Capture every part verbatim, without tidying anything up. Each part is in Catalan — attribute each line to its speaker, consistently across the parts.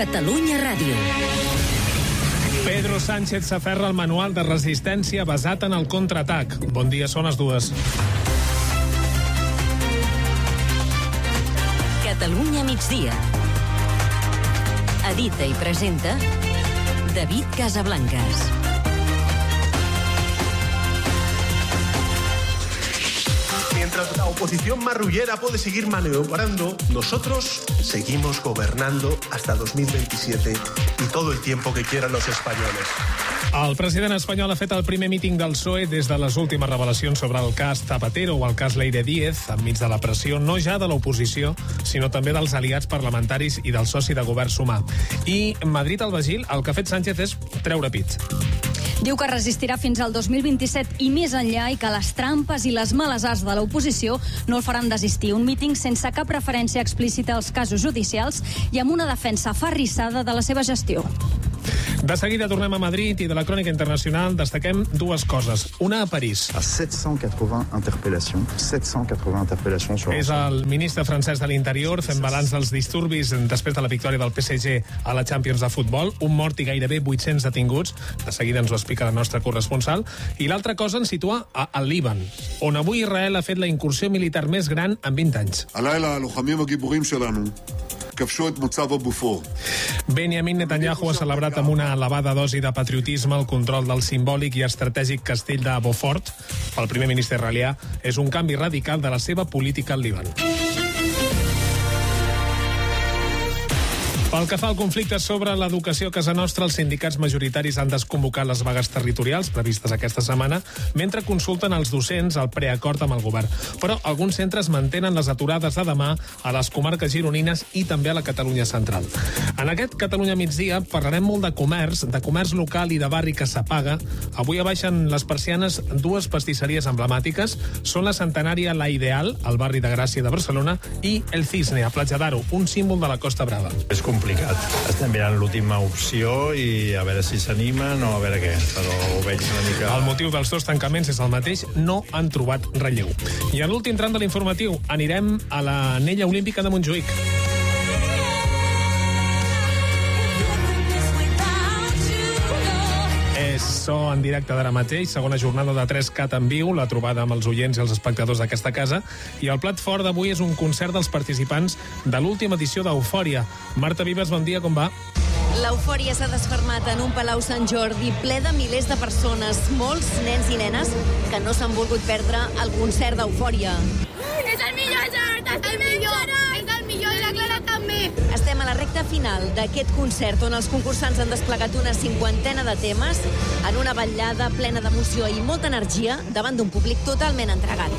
Speaker 1: Catalunya Ràdio.
Speaker 2: Pedro Sánchez s'aferra al manual de resistència basat en el contraatac. Bon dia, són les dues.
Speaker 1: Catalunya migdia. Edita i presenta David Casablancas.
Speaker 3: Mientras la oposición marrullera puede seguir maniobrando, nosotros seguimos gobernando hasta dos mil veintisiete y todo el tiempo que quieran los españoles.
Speaker 2: El president espanyol ha fet el primer míting del P S O E des de les últimes revelacions sobre el cas Zapatero o el cas Leire Díez, enmig de la pressió no ja de l'oposició, sinó també dels aliats parlamentaris i del soci de govern Sumar. I Madrid al Bagil, el que ha fet Sánchez és treure pit.
Speaker 4: Diu que resistirà fins al dos mil vint-i-set i més enllà i que les trampes i les males arts de l'oposició no el faran desistir. Un míting sense cap referència explícita als casos judicials i amb una defensa aferrissada de la seva gestió.
Speaker 2: De seguida tornem a Madrid i de la crònica internacional destaquem dues coses. Una a París.
Speaker 5: A set cent quatre-vingts interpellacions. set cent quatre-vingts interpellacions.
Speaker 2: És el ministre francès de l'Interior fent balanç dels disturbis després de la victòria del P S G a la Champions de futbol. Un mort i gairebé vuit-cents detinguts. De seguida ens ho explica la nostra corresponsal. I l'altra cosa ens situa al Líban, on avui Israel ha fet la incursió militar més gran en vint anys.
Speaker 6: הלילה הלוחמים הגיבורים שלנו כבשו את מוצב הבופור.
Speaker 2: Benjamin Netanyahu ha celebrat amb una elevada dosi de patriotisme el control del simbòlic i estratègic castell de Beaufort. Pel primer ministre israelià és un canvi radical de la seva política al Líban. Pel que fa al conflicte sobre l'educació a casa nostra, els sindicats majoritaris han desconvocat les vagues territorials previstes aquesta setmana, mentre consulten els docents el preacord amb el govern. Però alguns centres mantenen les aturades de demà a les comarques gironines i també a la Catalunya central. En aquest Catalunya migdia parlarem molt de comerç, de comerç local i de barri que s'apaga. Avui abaixen les persianes dues pastisseries emblemàtiques. Són la centenària La Ideal, al barri de Gràcia de Barcelona, i El Cisne, a Platja d'Aro, un símbol de la Costa Brava.
Speaker 7: És complicat. Estem mirant l'última opció i a veure si s'animen o a veure què, però ho veig una mica...
Speaker 2: El motiu dels dos tancaments és el mateix, no han trobat relleu. I a l'últim tram de l'informatiu anirem a l'anella olímpica de Montjuïc. És so en directe d'ara mateix, segona jornada de tres cat en viu, la trobada amb els oients i els espectadors d'aquesta casa, i el plat fort d'avui és un concert dels participants de l'última edició d'Eufòria. Marta Vives, bon dia, com va?
Speaker 8: L'Eufòria s'ha desfermat en un Palau Sant Jordi ple de milers de persones, molts nens i nenes que no s'han volgut perdre el concert d'Eufòria.
Speaker 9: És el millor, Gerard, és el millor, és el millor i la Clara també.
Speaker 8: Estem a la recta final d'aquest concert on els concursants han desplegat una cinquantena de temes en una ballada plena d'emoció i molta energia davant d'un públic totalment entregat.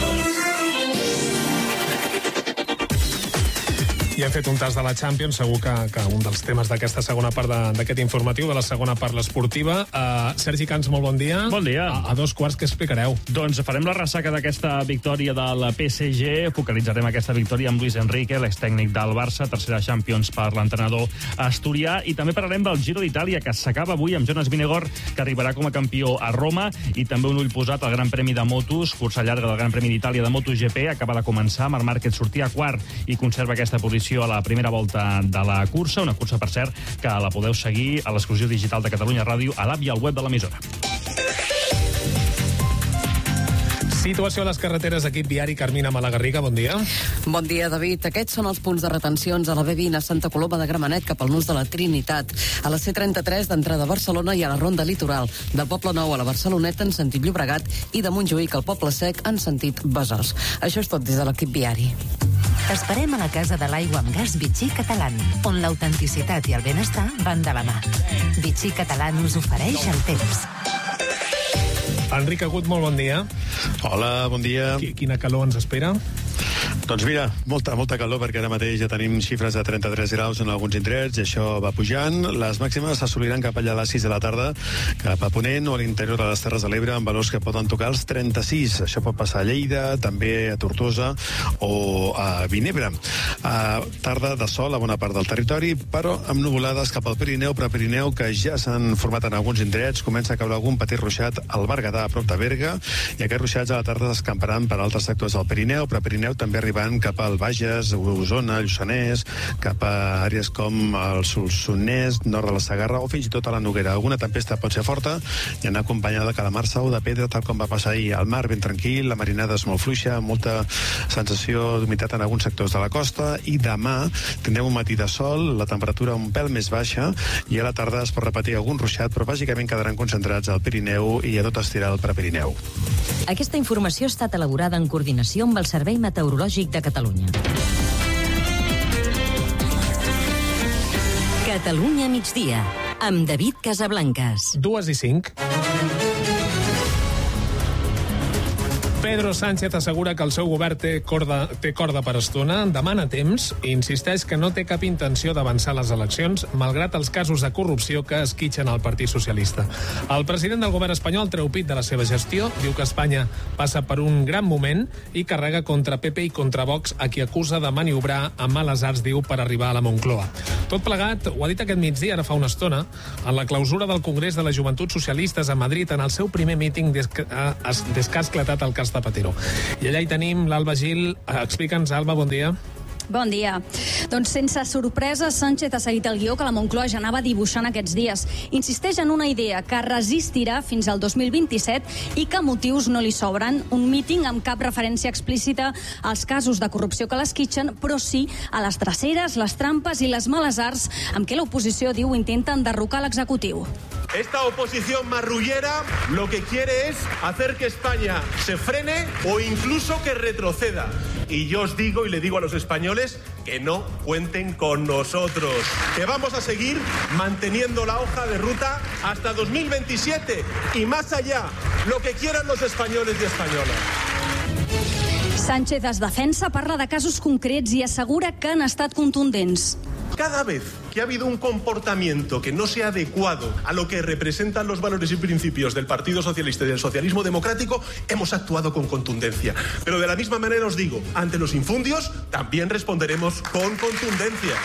Speaker 2: I hem fet un tas de la Champions, segur que, que un dels temes d'aquesta segona part d'aquest informatiu, de la segona part l'esportiva. Uh, Sergi Camps, molt bon dia.
Speaker 10: Bon dia.
Speaker 2: A, a dos quarts, què explicareu?
Speaker 10: Doncs farem la ressaca d'aquesta victòria del P S G, focalitzarem aquesta victòria amb Luis Enrique, l'extècnic del Barça, tercera Champions per l'entrenador asturià, i també parlarem del Giro d'Itàlia, que s'acaba avui amb Jonas Vingegaard, que arribarà com a campió a Roma, i també un ull posat al Gran Premi de Motos, cursa llarga del Gran Premi d'Itàlia de MotoGP, acaba de començar, Marc Márquez sortia quart i conserva aquesta posició a la primera volta de la cursa, una cursa, per cert, que la podeu seguir a l'exclusiu digital de Catalunya Ràdio, a l'app i al web de l'emissora.
Speaker 2: Situació a les carreteres, equip viari. Carmina Malagarriga, bon dia.
Speaker 11: Bon dia, David. Aquests són els punts de retencions a la B vint a Santa Coloma de Gramenet cap al nus de la Trinitat, a la C trenta-tres d'entrada a Barcelona i a la Ronda Litoral, de Poble Nou a la Barceloneta en sentit Llobregat i de Montjuïc al Poble Sec en sentit Besòs. Això és tot des de l'equip viari.
Speaker 12: T'esperem a la Casa de l'Aigua amb Gas Vichy Catalán, on l'autenticitat i el benestar van de la mà. Vichy Catalán us ofereix el temps.
Speaker 2: Enric Agut, molt bon dia.
Speaker 13: Hola, bon dia.
Speaker 2: Quina calor ens espera?
Speaker 13: Doncs mira, molta, molta calor, perquè ara mateix ja tenim xifres de trenta-tres graus en alguns indrets, i això va pujant. Les màximes s'assoliran cap allà a les sis de la tarda, cap a Ponent o a l'interior de les Terres de l'Ebre, amb valors que poden tocar els trenta-sis. Això pot passar a Lleida, també a Tortosa o a Vinebre. A tarda de sol a bona part del territori, però amb nuvolades cap al Pirineu, però Pirineu, que ja s'han format en alguns indrets. Comença a caure algun petit ruixat al Berguedà, a prop de Berga, i aquests ruixats a la tarda s'escamparan per altres sectors del Pirineu, però Pirineu també arriba arribant cap al Bages, Osona, Lluçanès, cap a àrees com el Solsonès, nord de la Segarra o fins i tot a la Noguera. Alguna tempesta pot ser forta i anar acompanyada de calamarsa o de pedra, tal com va passar ahir. El mar ben tranquil, la marinada és molt fluixa, molta sensació d'humitat en alguns sectors de la costa, i demà tindrem un matí de sol, la temperatura un pèl més baixa, i a la tarda es pot repetir algun ruixat, però bàsicament quedaran concentrats al Pirineu i a tot estirar el Prepirineu.
Speaker 1: Aquesta informació ha estat elaborada en coordinació amb el Servei Meteorològic de Catalunya. Catalunya migdia, amb David Casablancas.
Speaker 2: Dues i cinc. Pedro Sánchez assegura que el seu govern té corda, té corda per estona, demana temps i insisteix que no té cap intenció d'avançar les eleccions, malgrat els casos de corrupció que esquitxen el Partit Socialista. El president del govern espanyol treu pit de la seva gestió, diu que Espanya passa per un gran moment i carrega contra P P i contra Vox, a qui acusa de maniobrar amb males arts, diu, per arribar a la Moncloa. Tot plegat, ho ha dit aquest migdia, ara fa una estona, en la clausura del Congrés de les Joventuts Socialistes a Madrid, en el seu primer míting des que, des que ha esclatat el cas Zapatero. I allà hi tenim l'Alba Gil. Explica'ns, Alba, bon dia.
Speaker 4: Bon dia. Doncs sense sorpresa, Sánchez ha seguit el guió que la Moncloa ja anava dibuixant aquests dies. Insisteix en una idea que resistirà fins al dos mil vint-i-set i que motius no li sobren. Un míting amb cap referència explícita als casos de corrupció que l'esquitxen, però sí a les dreceres, les trampes i les males arts amb què l'oposició diu intenta enderrocar l'executiu.
Speaker 3: Esta oposición marrullera lo que quiere es hacer que España se frene o incluso que retroceda. Y yo os digo y le digo a los españoles que no cuenten con nosotros, que vamos a seguir manteniendo la hoja de ruta hasta dos mil veintisiete y más allá, lo que quieran los españoles y españolas.
Speaker 4: Sánchez es defensa, parla de casos concrets i assegura que han estat contundents.
Speaker 3: Cada vez que ha habido un comportamiento que no sea adecuado a lo que representan los valores y principios del Partido Socialista y del socialismo democrático, hemos actuado con contundencia. Pero de la misma manera os digo, ante los infundios también responderemos con contundencia.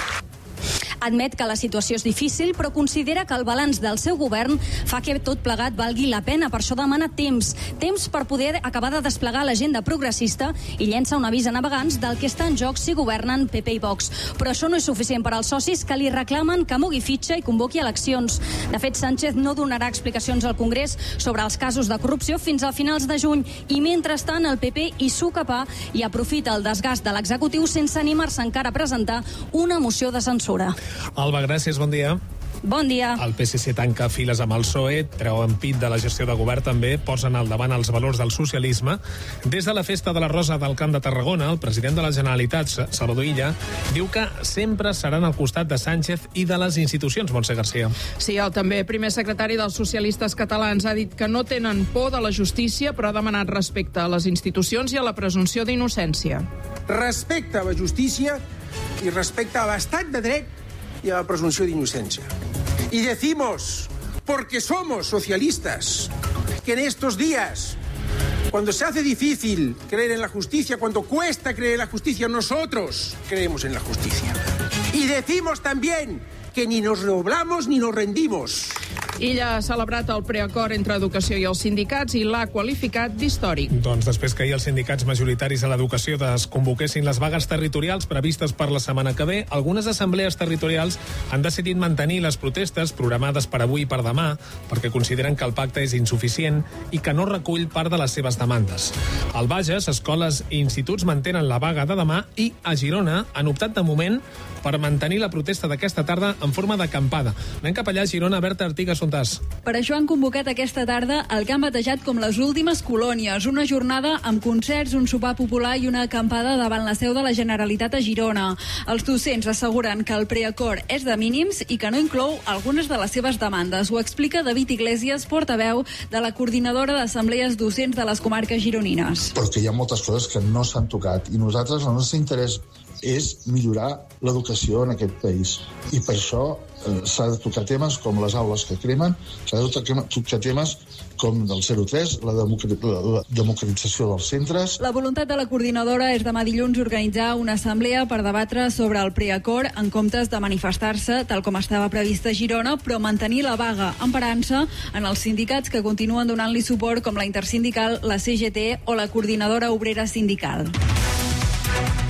Speaker 4: Admet que la situació és difícil, però considera que el balanç del seu govern fa que tot plegat valgui la pena. Per això demana temps. Temps per poder acabar de desplegar l'agenda progressista i llença un avís a navegants del que està en joc si governen P P i Vox. Però això no és suficient per als socis que li reclamen que mogui fitxa i convoqui eleccions. De fet, Sánchez no donarà explicacions al Congrés sobre els casos de corrupció fins a finals de juny i, mentrestant, el P P hi suca pa i aprofita el desgast de l'executiu sense animar-se encara a presentar una moció de censura.
Speaker 2: Alba, gràcies, bon dia.
Speaker 4: Bon dia.
Speaker 2: El P S C tanca files amb el P S O E, treuen pit de la gestió de govern també, posen al davant els valors del socialisme. Des de la Festa de la Rosa del Camp de Tarragona, el president de la Generalitat, Salvador Illa, diu que sempre seran al costat de Sánchez i de les institucions. Montse García.
Speaker 14: Sí, el també primer secretari dels socialistes catalans ha dit que no tenen por de la justícia, però ha demanat respecte a les institucions i a la presumpció d'innocència.
Speaker 15: Respecte a la justícia i respecte a l'estat de dret y a la presunción de inocencia. Y decimos, porque somos socialistas, que en estos días, cuando se hace difícil creer en la justicia, cuando cuesta creer en la justicia, nosotros creemos en la justicia. Y decimos también que ni nos doblamos ni nos rendimos.
Speaker 14: Illa ha celebrat el preacord entre Educació i els sindicats i l'ha qualificat d'històric.
Speaker 2: Doncs després que ahir els sindicats majoritaris a l'educació desconvoquessin les vagues territorials previstes per la setmana que ve, algunes assemblees territorials han decidit mantenir les protestes programades per avui i per demà perquè consideren que el pacte és insuficient i que no recull part de les seves demandes. Al Bages, escoles i instituts mantenen la vaga de demà i a Girona han optat de moment per mantenir la protesta d'aquesta tarda en forma d'acampada. Anem cap allà a Girona, Berta Artigas, on estàs?
Speaker 16: Per això han convocat aquesta tarda el que han batejat com les últimes colònies, una jornada amb concerts, un sopar popular i una acampada davant la seu de la Generalitat a Girona. Els docents asseguren que el preacord és de mínims i que no inclou algunes de les seves demandes. Ho explica David Iglesias, portaveu de la coordinadora d'assemblees docents de les comarques gironines.
Speaker 17: Perquè hi ha moltes coses que no s'han tocat i nosaltres, el nostre interès és millorar l'educació en aquest país. I per això eh, s'ha de tocar temes com les aules que cremen, s'ha de tocar, tocar temes com del zero tres, la, la democratització dels centres.
Speaker 16: La voluntat de la coordinadora és demà dilluns organitzar una assemblea per debatre sobre el preacord en comptes de manifestar-se, tal com estava previst a Girona, però mantenir la vaga emparant-se en els sindicats que continuen donant-li suport, com la Intersindical, la C G T o la Coordinadora Obrera Sindical.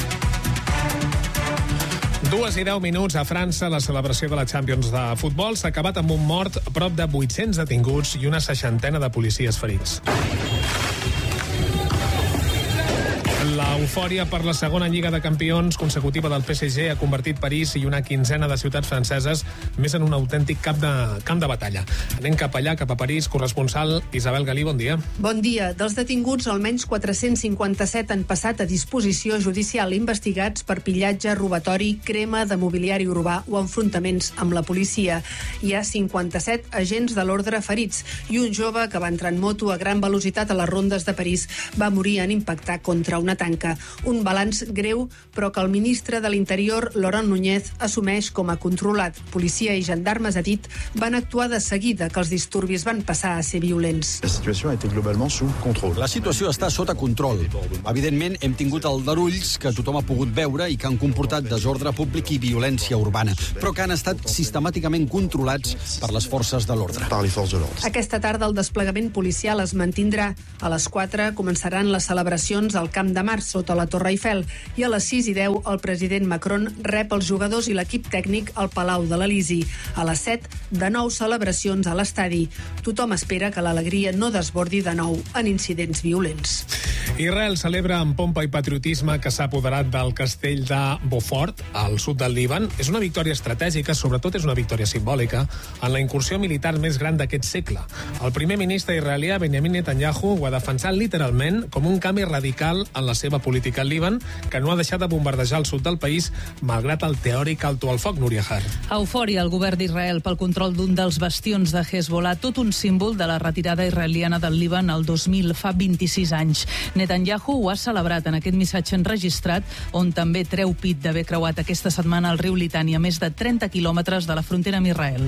Speaker 2: Dues i deu minuts a França, la celebració de la Champions de futbol s'ha acabat amb un mort, prop de vuit-cents detinguts i una seixantena de policies ferits. L'eufòria per la segona Lliga de Campions consecutiva del P S G ha convertit París i una quinzena de ciutats franceses més en un autèntic camp de, camp de batalla. Anem cap allà, cap a París. Corresponsal Isabel Galí, bon dia.
Speaker 18: Bon dia. Dels detinguts, almenys quatre-cents cinquanta-set han passat a disposició judicial, investigats per pillatge, robatori, crema de mobiliari urbà o enfrontaments amb la policia. Hi ha cinquanta-set agents de l'ordre ferits i un jove que va entrar en moto a gran velocitat a les rondes de París va morir en impactar contra una tanca. Un balanç greu, però que el ministre de l'Interior, Laurent Núñez, assumeix com a controlat. Policia i gendarmes, ha dit, van actuar de seguida que els disturbis van passar a ser violents.
Speaker 5: La situació ha été globalement sous contrôle.
Speaker 19: La situació està sota control. Evidentment, hem tingut aldarulls que tothom ha pogut veure i que han comportat desordre públic i violència urbana, però que han estat sistemàticament controlats per les forces de l'ordre.
Speaker 18: Aquesta tarda el desplegament policial es mantindrà. A les quatre començaran les celebracions al Camp de Mars, sota la Torre Eiffel, i a les sis i deu el president Macron rep els jugadors i l'equip tècnic al Palau de l'Elisi. A les set, de nou celebracions a l'estadi. Tothom espera que l'alegria no desbordi de nou en incidents violents.
Speaker 2: Israel celebra amb pompa i patriotisme que s'ha apoderat del castell de Beaufort, al sud del Líban. És una victòria estratègica, sobretot és una victòria simbòlica, en la incursió militar més gran d'aquest segle. El primer ministre israelià, Benjamin Netanyahu, ho ha defensat literalment com un canvi radical en la seva política al Líban, que no ha deixat de bombardejar el sud del país, malgrat el teòric alto al foc, Núria Har.
Speaker 20: Eufòria al govern d'Israel pel control d'un dels bastions de Hezbollah, tot un símbol de la retirada israeliana del Líban el dos mil, fa vint-i-sis anys. Netanyahu ho ha celebrat en aquest missatge enregistrat, on també treu pit d'haver creuat aquesta setmana el riu Litani a més de trenta quilòmetres de la frontera amb Israel.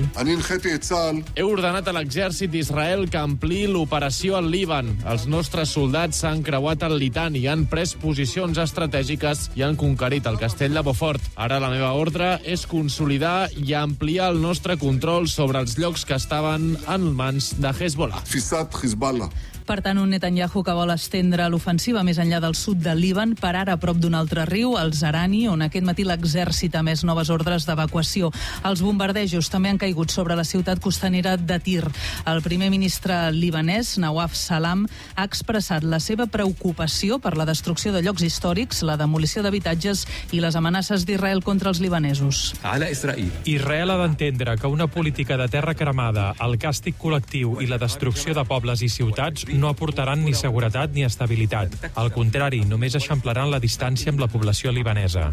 Speaker 21: He ordenat a l'exèrcit d'Israel que ampliï l'operació al Líban. Els nostres soldats s'han creuat el Litani, han pres posicions estratègiques i han conquerit el castell de Beaufort. Ara la meva ordre és consolidar i ampliar el nostre control sobre els llocs que estaven en mans de Hezbollah.
Speaker 20: Per tant, un Netanyahu que vol estendre l'ofensiva més enllà del sud del Líban, per ara a prop d'un altre riu, el Zarani, on aquest matí l'exèrcit ha emès noves ordres d'evacuació. Els bombardejos també han caigut sobre la ciutat costanera de Tir. El primer ministre libanès, Nawaf Salam, ha expressat la seva preocupació per la destrucció de llocs històrics, la demolició d'habitatges i les amenaces d'Israel contra els libanesos.
Speaker 22: Israel ha d'entendre que una política de terra cremada, el càstig col·lectiu i la destrucció de pobles i ciutats no aportaran ni seguretat ni estabilitat. Al contrari, només eixamplaran la distància amb la població libanesa.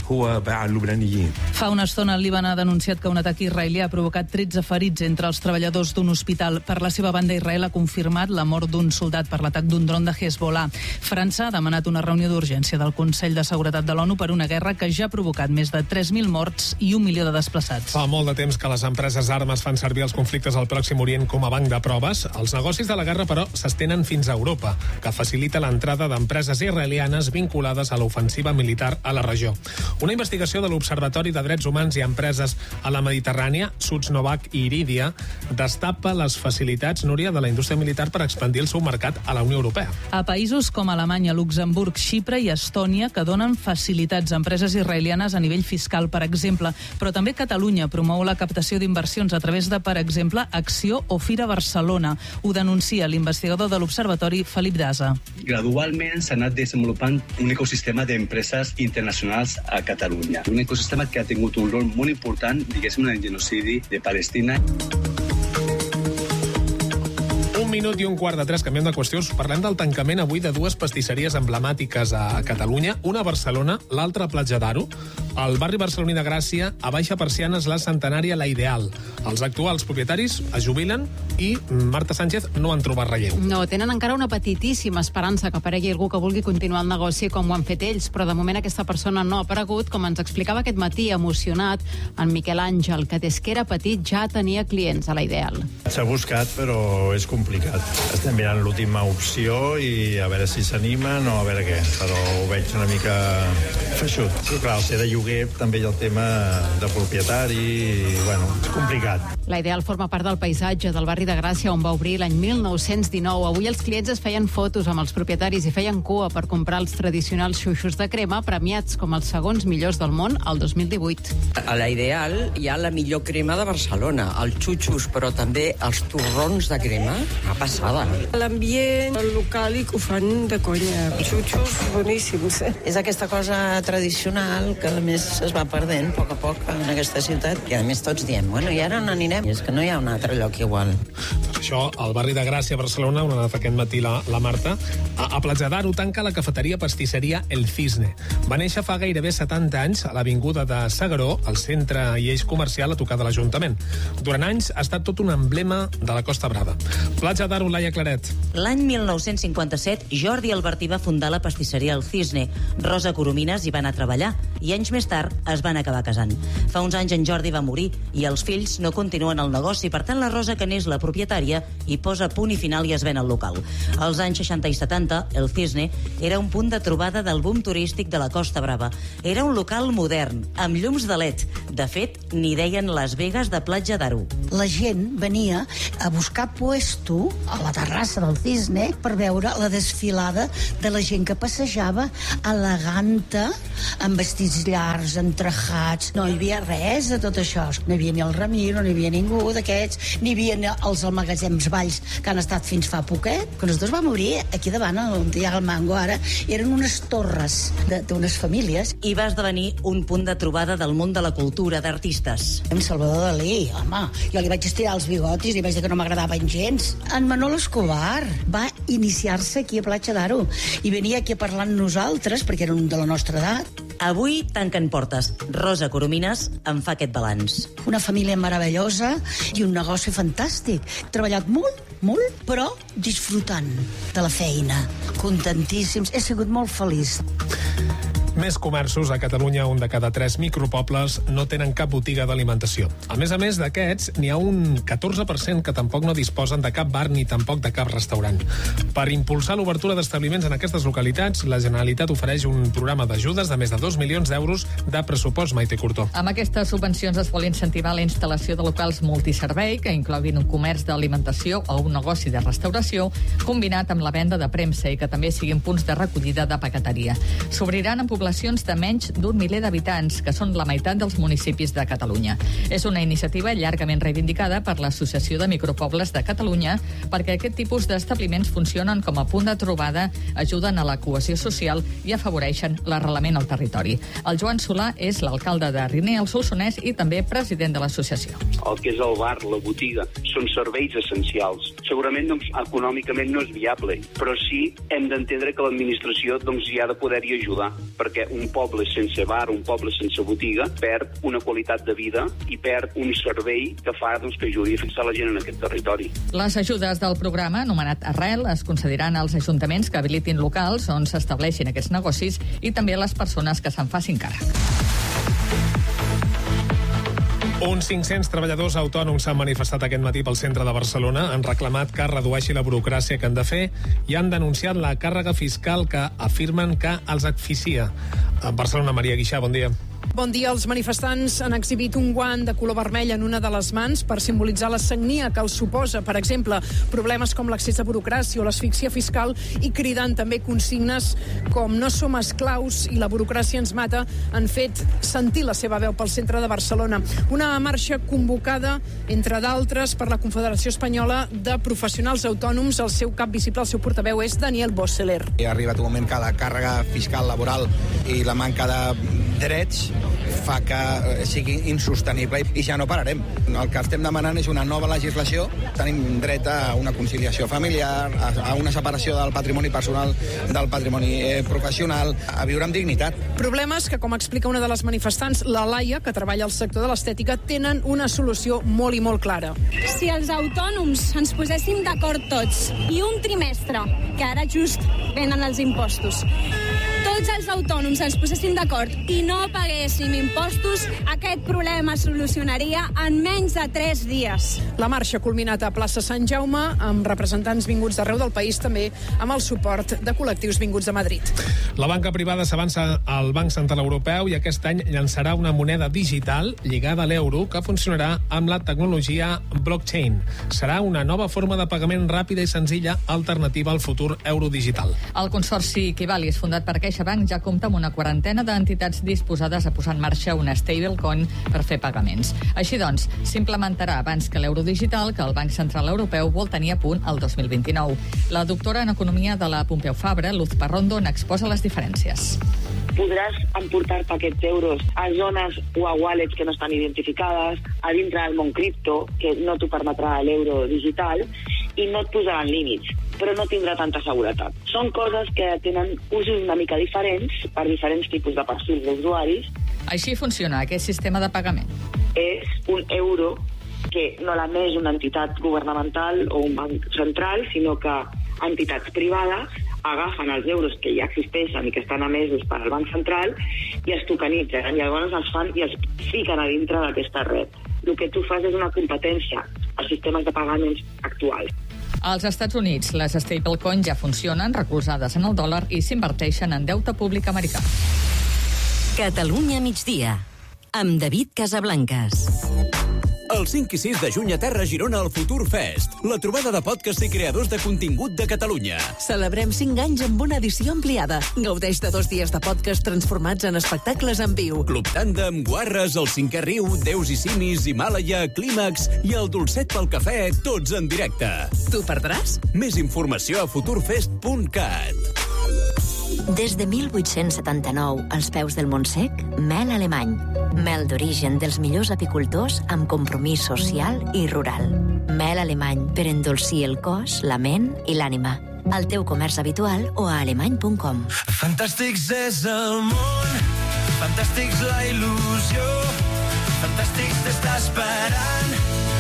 Speaker 20: Fa una estona el Líban ha denunciat que un atac israelià ha provocat tretze ferits entre els treballadors d'un hospital. Per la seva banda, Israel ha confirmat la mort d'un soldat per l'atac d'un dron de Hezbollah. França ha demanat una reunió d'urgència del Consell de Seguretat de l'ONU per una guerra que ja ha provocat més de tres mil morts i un milió de desplaçats.
Speaker 2: Fa molt de temps que les empreses armes fan servir els conflictes al Pròxim Orient com a banc de proves. Els negocis de la guerra, però, s'estenen fins a Europa, que facilita l'entrada d'empreses israelianes vinculades a l'ofensiva militar a la regió. Una investigació de l'Observatori de Drets Humans i Empreses a la Mediterrània, Sutz-Novak i Iridia, destapa les facilitats, Núria, de la indústria militar per expandir el seu mercat a la Unió Europea.
Speaker 20: A països com Alemanya, Luxemburg, Xipre i Estònia, que donen facilitats a empreses israelianes a nivell fiscal, per exemple, però també Catalunya promou la captació d'inversions a través de, per exemple, Acció o Fira Barcelona. Ho denuncia l'investigador de l'Observatori, Felip Daza.
Speaker 23: Gradualment s'ha anat desenvolupant un ecosistema d'empreses internacionals a Catalunya. Un ecosistema que ha tingut un rol molt important, diguéssim, en el genocidi de Palestina.
Speaker 2: Un minut i un quart de tres, canviem de qüestió. Parlem del tancament avui de dues pastisseries emblemàtiques a Catalunya, una a Barcelona, l'altra a Platja d'Aro. Al barri barceloní de Gràcia, a Baixa Persianes, la centenària La Ideal. Els actuals propietaris es jubilen i Marta Sánchez no han trobat relleu.
Speaker 24: No, tenen encara una petitíssima esperança que aparegui algú que vulgui continuar el negoci com ho han fet ells, però de moment aquesta persona no ha aparegut, com ens explicava aquest matí emocionat en Miquel Àngel, que des que era petit ja tenia clients a La Ideal.
Speaker 7: S'ha buscat, però és complicat. Estem mirant l'última opció i a veure si s'animen o a veure què, però ho veig una mica feixut. Sí, clar, el ser de lloguer també hi ha el tema de propietari i, bueno, és complicat.
Speaker 24: La Ideal forma part del paisatge del barri de Gràcia, on va obrir l'any mil nou-cents dinou. Avui els clients es feien fotos amb els propietaris i feien cua per comprar els tradicionals xuxos de crema, premiats com els segons millors del món el dos mil divuit.
Speaker 6: A la Ideal hi ha la millor crema de Barcelona, els xuxos, però també els torrons de crema, una passada.
Speaker 8: L'ambient, el local, i que ho fan de conya. Xuxos boníssims.
Speaker 9: És aquesta cosa tradicional que a més es va perdent a poc a poc en aquesta ciutat, i a més tots diem, bueno, i ara on anirem? I és que no hi ha un altre lloc igual.
Speaker 2: Doncs això, al barri de Gràcia, Barcelona, on ha anat aquest matí la, la Marta, a, a Platja d'Aro tanca la cafeteria pastisseria El Cisne. Va néixer fa gairebé setanta anys a l'avinguda de S'Agaró, al centre i eix comercial a tocar de l'Ajuntament. Durant anys ha estat tot un emblema de la Costa Brava. Platja d'Aro, Laia Claret.
Speaker 1: L'any mil nou-cents cinquanta-set, Jordi Albertí va fundar la pastisseria El Cisne. Rosa Coromines hi va anar a treballar i anys més tard es van acabar casant. Fa uns anys en Jordi va morir i els fills no continuen el negoci, per tant la Rosa, que n'és la propietària, hi posa punt i final i es ven el local. Als anys seixanta i setanta, El Cisne era un punt de trobada del boom turístic de la Costa Brava. Era un local modern, amb llums de L E D. De fet, n'hi deien Las Vegas de Platja d'Aro.
Speaker 10: La gent venia a buscar puesto a la terrassa del Cisne per veure la desfilada de la gent que passejava eleganta, amb vestits llargs, entrejats. No hi havia res de tot això. No hi havia ni el Ramiro, no hi havia ningú d'aquests, ni hi havia els magatzems Valls que han estat fins fa poquet. Quan nosaltres vam obrir, aquí davant, on hi ha el Mango ara, eren unes torres d'unes famílies.
Speaker 1: I va esdevenir un punt de trobada del món de la cultura, d'artistes.
Speaker 10: En Salvador Dalí, home, jo li vaig estirar els bigotis i vaig dir que no m'agradaven gens. En Manolo Escobar va iniciar-se aquí a Platja d'Aro i venia aquí a parlar amb nosaltres perquè eren de la nostra edat.
Speaker 1: Avui tanquen portes. Rosa Coromines en fa aquest balanç.
Speaker 10: Una família meravellosa i un negoci fantàstic. He treballat molt, molt, però disfrutant de la feina. Contentíssims. He sigut molt feliç.
Speaker 2: Més comerços a Catalunya, un de cada tres micropobles no tenen cap botiga d'alimentació. A més a més d'aquests, n'hi ha un catorze per cent que tampoc no disposen de cap bar ni tampoc de cap restaurant. Per impulsar l'obertura d'establiments en aquestes localitats, la Generalitat ofereix un programa d'ajudes de més de dos milions d'euros de pressupost, Maite Curtó.
Speaker 25: Amb aquestes subvencions es vol incentivar la instal·lació de locals multiservei que incloguin un comerç d'alimentació o un negoci de restauració combinat amb la venda de premsa i que també siguin punts de recollida de paqueteria. S'obriran en poblacions de menys d'un miler d'habitants, que són la meitat dels municipis de Catalunya. És una iniciativa llargament reivindicada per l'Associació de Micropobles de Catalunya perquè aquest tipus d'establiments funcionen com a punt de trobada, ajuden a la cohesió social i afavoreixen l'arrelament al territori. El Joan Solà és l'alcalde de Riner, al Solsonès, i també president de l'associació.
Speaker 26: El que és el bar, la botiga, són serveis essencials. Segurament doncs, econòmicament no és viable, però sí hem d'entendre que l'administració doncs, hi ha de poder-hi ajudar, perquè un poble sense bar, un poble sense botiga, perd una qualitat de vida i perd un servei que fa doncs, que ajudi a fixar la gent en aquest territori.
Speaker 25: Les ajudes del programa, anomenat Arrel, es concediran als ajuntaments que habilitin locals on s'estableixin aquests negocis i també a les persones que se'n facin càrrec.
Speaker 2: Uns cinc-cents treballadors autònoms s'han manifestat aquest matí pel centre de Barcelona, han reclamat que es redueixi la burocràcia que han de fer i han denunciat la càrrega fiscal que afirmen que els asfixia. A Barcelona, Maria Guixà, bon dia.
Speaker 27: Bon dia. Els manifestants han exhibit un guant de color vermell en una de les mans per simbolitzar la sagnia que els suposa, per exemple, problemes com l'accés a burocràcia o l'asfíxia fiscal, i cridant també consignes com no som esclaus i la burocràcia ens mata, han fet sentir la seva veu pel centre de Barcelona. Una marxa convocada, entre d'altres, per la Confederació Espanyola de Professionals Autònoms. El seu cap visible, el seu portaveu, és Daniel Bosseler.
Speaker 28: Ha arribat un moment que la càrrega fiscal laboral i la manca de drets fa que sigui insostenible i ja no pararem. El que estem demanant és una nova legislació. Tenim dret a una conciliació familiar, a una separació del patrimoni personal del patrimoni professional, a viure amb dignitat.
Speaker 27: Problemes que, com explica una de les manifestants, la Laia, que treballa al sector de l'estètica, tenen una solució molt i molt clara.
Speaker 29: Si els autònoms ens poséssim d'acord tots i un trimestre, que ara just venen els impostos, tots tots els autònoms ens poséssim d'acord i no paguéssim impostos, aquest problema es solucionaria en menys de tres dies.
Speaker 27: La marxa ha culminat a plaça Sant Jaume amb representants vinguts d'arreu del país, també amb el suport de col·lectius vinguts de Madrid.
Speaker 2: La banca privada s'avança al Banc Central Europeu i aquest any llançarà una moneda digital lligada a l'euro que funcionarà amb la tecnologia blockchain. Serà una nova forma de pagament ràpida i senzilla alternativa al futur euro digital.
Speaker 25: El consorci Kivalis, fundat per CaixaBank, ja compta amb una quarantena d'entitats disposades a posar en marxa una stablecoin per fer pagaments. Així doncs, s'implementarà abans que l'euro digital, que el Banc Central Europeu vol tenir a punt el dos mil vint-i-nou. La doctora en Economia de la Pompeu Fabra, Luz Parrondo, n'exposa les diferències.
Speaker 3: Podràs emportar-te aquests euros a zones o a wallets que no estan identificades, a dintre del món cripto, que no t'ho permetrà l'euro digital, i no et posaran límits, però no tindrà tanta seguretat. Són coses que tenen usos una mica diferents per diferents tipus de perfils d'usuaris.
Speaker 25: Així funciona aquest sistema de pagament.
Speaker 3: És un euro que no l'emés una entitat governamental o un banc central, sinó que entitats privades agafen els euros que ja existeixen i que estan emesos per al Banc Central i es tokenitzen, i llavors els fan i els fiquen a dintre d'aquesta red. El que tu fas és una competència als sistemes de pagaments actuals.
Speaker 25: Als Estats Units, les stablecoins ja funcionen, recolzades en el dòlar, i s'inverteixen en deute públic americà.
Speaker 4: Catalunya migdia, amb David Casablancas.
Speaker 11: El cinc i sis de juny a Terra Girona al Futur Fest, la trobada de podcast i creadors de contingut de Catalunya.
Speaker 12: Celebrem cinc anys amb una edició ampliada. Gaudeix de dos dies de podcast transformats en espectacles en viu.
Speaker 11: Club Tàndem, Guarres, El Cinquè Riu, Déus i Simis, Himàlaia, Clímax i el Dolcet pel Cafè, tots en directe.
Speaker 12: Tu perdràs?
Speaker 11: Més informació a futurfest punt cat.
Speaker 4: Des de mil vuit-cents setanta-nou, als peus del Montsec, mel alemany. Mel d'origen dels millors apicultors amb compromís social i rural. Mel alemany per endolcir el cos, la ment i l'ànima. Al teu comerç habitual o a alemany punt com.
Speaker 13: Fantàstics és el món, fantàstics la il·lusió, fantàstics t'està esperant.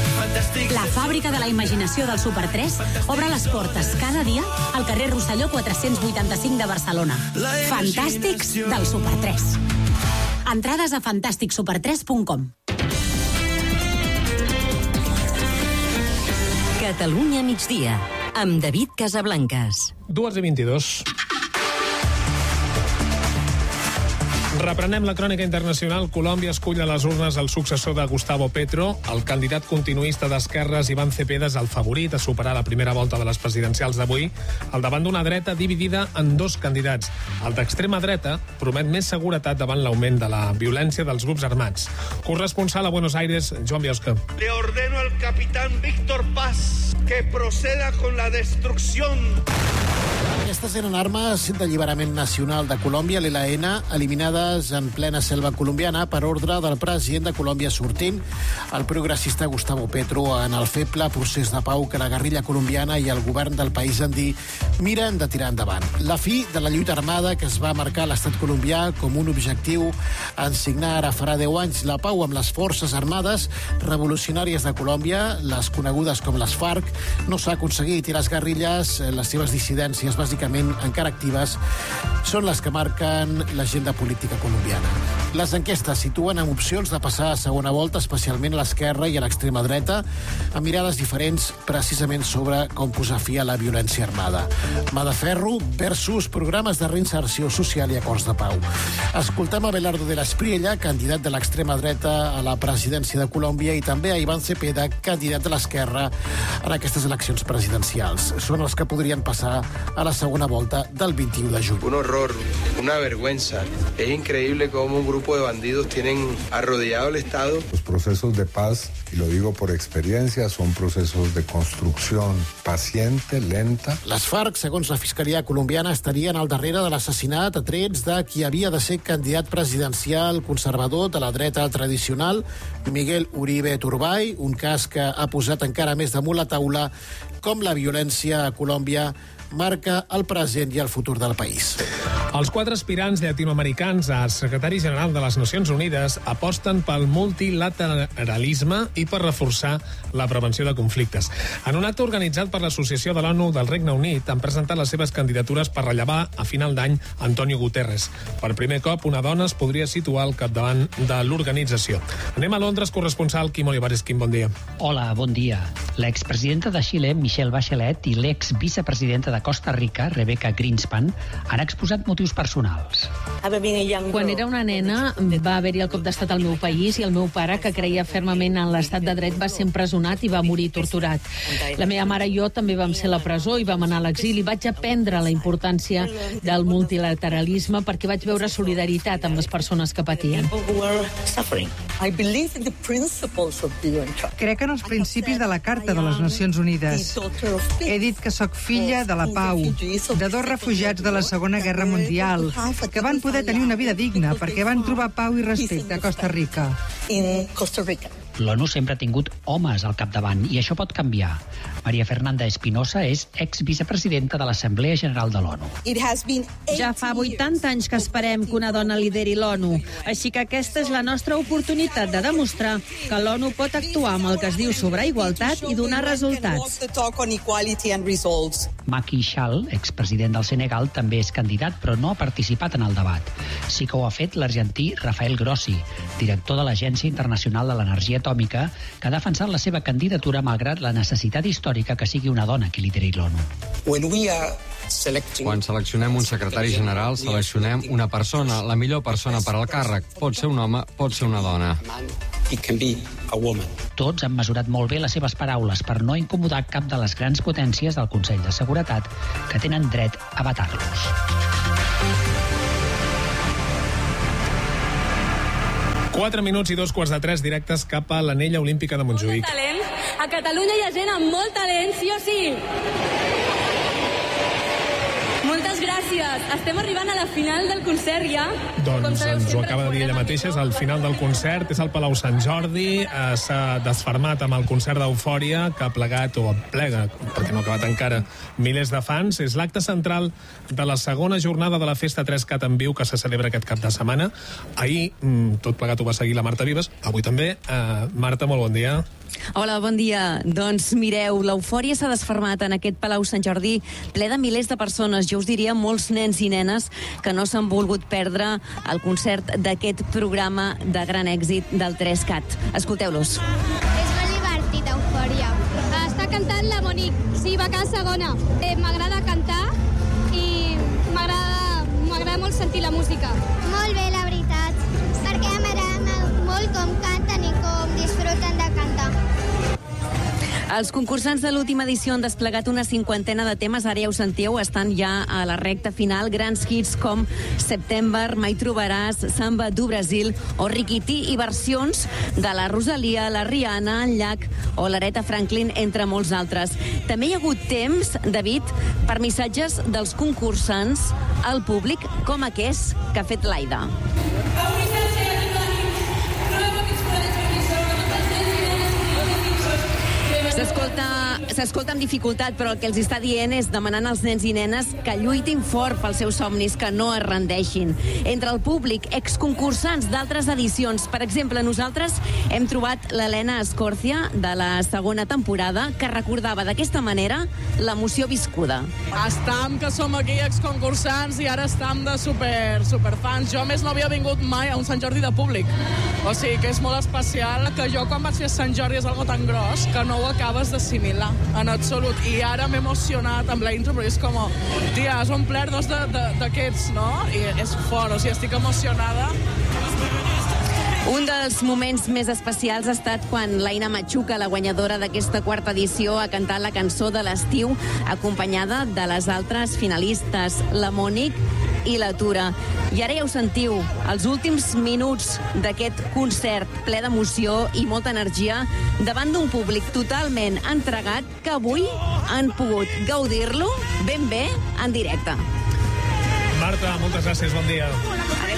Speaker 14: La fàbrica de la imaginació del Super tres obre les portes cada dia al carrer Rosselló quatre-cents vuitanta-cinc de Barcelona. Fantàstics del Super tres. Entrades a fantàstic super tres punt com.
Speaker 4: Catalunya migdia, amb David Casablancas.
Speaker 2: dues i vint-i-dos. Reprenem la crònica internacional. Colòmbia escull a les urnes el successor de Gustavo Petro. El candidat continuista d'esquerres, Iván Cepeda, és el favorit a superar la primera volta de les presidencials d'avui, al davant d'una dreta dividida en dos candidats. El d'extrema dreta promet més seguretat davant l'augment de la violència dels grups armats. Corresponsal a Buenos Aires, Joan Biosca.
Speaker 15: Le ordeno al capitán Víctor Paz que proceda con la destrucción.
Speaker 16: Aquestes eren armes d'alliberament nacional de Colòmbia, l'L N, eliminades en plena selva colombiana per ordre del president de Colòmbia sortint, el progressista Gustavo Petro, en el feble procés de pau que la guerrilla colombiana i el govern del país andí miren de tirar endavant. La fi de la lluita armada que es va marcar l'estat colombià com un objectiu en signar ara farà deu anys la pau amb les forces armades revolucionàries de Colòmbia, les conegudes com les FARC, no s'ha aconseguit i les guerrilles, les seves dissidències bàsicament encara actives, són les que marquen l'agenda política colombiana. Les enquestes situen amb opcions de passar a segona volta, especialment a l'esquerra i a l'extrema dreta, amb mirades diferents precisament sobre com posar fi a la violència armada. Mà de ferro versus programes de reinserció social i acords de pau. Escoltem a Belardo de la Espriella, candidat de l'extrema dreta a la presidència de Colòmbia, i també a Iván Cepeda, candidat de l'esquerra en aquestes eleccions presidencials. Són els que podrien passar a la segona volta del vint-i-u de juny.
Speaker 17: Un horror, una vergüenza. Es increíble cómo un grupo de bandidos tienen arrodillado el Estado.
Speaker 30: Los procesos de paz, y lo digo por experiencia, son procesos de construcción paciente, lenta.
Speaker 16: Les FARC, segons la Fiscalia colombiana, estarien al darrere de l'assassinat a trets de qui havia de ser candidat presidencial conservador de la dreta tradicional, Miguel Uribe Turbay, un cas que ha posat encara més damunt la taula com la violència a Colòmbia marca el present i el futur del país.
Speaker 2: Els quatre aspirants llatinoamericans a secretari general de les Nacions Unides aposten pel multilateralisme i per reforçar la prevenció de conflictes. En un acte organitzat per l'Associació de l'ONU del Regne Unit han presentat les seves candidatures per rellevar a final d'any Antonio Guterres. Per primer cop, una dona es podria situar al capdavant de l'organització. Anem a Londres, corresponsal Quim Olivares. Quim, bon dia.
Speaker 5: Hola, bon dia. L'expresidenta de Xile, Michelle Bachelet, i l'exvicepresidenta de Costa Rica, Rebecca Greenspan, han exposat motius personals.
Speaker 27: Quan era una nena va haver-hi el cop d'estat al meu país i el meu pare, que creia fermament en l'estat de dret, va ser empresonat i va morir torturat. La meva mare i jo també vam ser a la presó i vam anar a l'exili. Vaig aprendre la importància del multilateralisme perquè vaig veure solidaritat amb les persones que patien.
Speaker 6: Crec en els principis de la Carta de les Nacions Unides. He dit que sóc filla de la pau, de dos refugiats de la Segona Guerra Mundial, que van poder tenir una vida digna perquè van trobar pau i respecte a Costa Rica.
Speaker 5: L'ONU sempre ha tingut homes al capdavant i això pot canviar. Maria Fernanda Espinosa és ex-vicepresidenta de l'Assemblea General de l'ONU.
Speaker 27: Ja fa vuitanta anys que esperem que una dona lideri l'ONU, així que aquesta és la nostra oportunitat de demostrar que l'ONU pot actuar amb el que es diu sobre igualtat i donar resultats.
Speaker 5: Macky Sall, expresident del Senegal, també és candidat, però no ha participat en el debat. Sí que ho ha fet l'argentí Rafael Grossi, director de l'Agència Internacional de l'Energia Atòmica, que ha defensat la seva candidatura malgrat la necessitat històrica que sigui una dona qui lideri l'ONU.
Speaker 7: Quan seleccionem un secretari general, seleccionem una persona, la millor persona per al càrrec. Pot ser un home, pot ser una dona.
Speaker 5: Tots han mesurat molt bé les seves paraules per no incomodar cap de les grans potències del Consell de Seguretat que tenen dret a vetar-los.
Speaker 2: Quatre minuts i dos quarts de tres directes cap a l'Anella Olímpica de Montjuïc.
Speaker 29: A Catalunya hi ha gent amb molt talent, sí o sí? Moltes gràcies. Estem arribant a la final del concert ja.
Speaker 2: Doncs ens ho acaba de dir ella mateixa, és el final del concert, és al Palau Sant Jordi, eh, s'ha desfermat amb el concert d'Eufòria, que ha plegat, o plega, perquè no ha acabat encara, milers de fans. És l'acte central de la segona jornada de la Festa tres Cat en viu que se celebra aquest cap de setmana. Ahir, tot plegat ho va seguir la Marta Vives, avui també. Eh, Marta, molt bon dia.
Speaker 27: Hola, bon dia. Doncs mireu, l'eufòria s'ha desfermat en aquest Palau Sant Jordi ple de milers de persones, jo us diria molts nens i nenes que no s'han volgut perdre el concert d'aquest programa de gran èxit del tres Cat. Escolteu-los.
Speaker 29: És molt divertit, Eufòria. Està cantant la Monique, sí, va quedar segona. Eh, m'agrada cantar i m'agrada m'agrada molt sentir la música. Molt bé, la veritat, perquè m'agrada molt com canten i com disfruten de cantar.
Speaker 27: Els concursants de l'última edició han desplegat una cinquantena de temes, ara ja ho sentiu, estan ja a la recta final, grans hits com September, Mai trobaràs, Samba du Brasil o Riquití, i versions de la Rosalia, la Rihanna, en Llach o l'Aretha Franklin, entre molts altres. També hi ha hagut temps, David, per missatges dels concursants al públic, com aquest que ha fet l'Aida. S'escolta amb dificultat, però el que els està dient és demanant als nens i nenes que lluitin fort pels seus somnis, que no es rendeixin. Entre el públic, exconcursants d'altres edicions. Per exemple, nosaltres hem trobat l'Helena Escòrcia, de la segona temporada, que recordava d'aquesta manera l'emoció viscuda.
Speaker 18: Estam, que som aquí exconcursants, i ara estam de super, superfans. Jo, a més, no havia vingut mai a un Sant Jordi de públic. O sigui, que és molt especial, que jo quan vaig fer Sant Jordi és algo tan gros que no ho acabes d'assimilar, en absolut. I ara m'he emocionat amb la intro, perquè és com, tia, has omplert dos d'aquests, no? I és fort, o sigui, estic emocionada.
Speaker 27: Un dels moments més especials ha estat quan l'Aina Machuca, la guanyadora d'aquesta quarta edició, ha cantat la cançó de l'estiu, acompanyada de les altres finalistes, la Monique i la Tura. I ara ja ho sentiu, els últims minuts d'aquest concert ple d'emoció i molta energia davant d'un públic totalment entregat que avui han pogut gaudir-lo ben bé en directe.
Speaker 2: Marta, moltes gràcies, bon dia.
Speaker 27: Adéu-siau.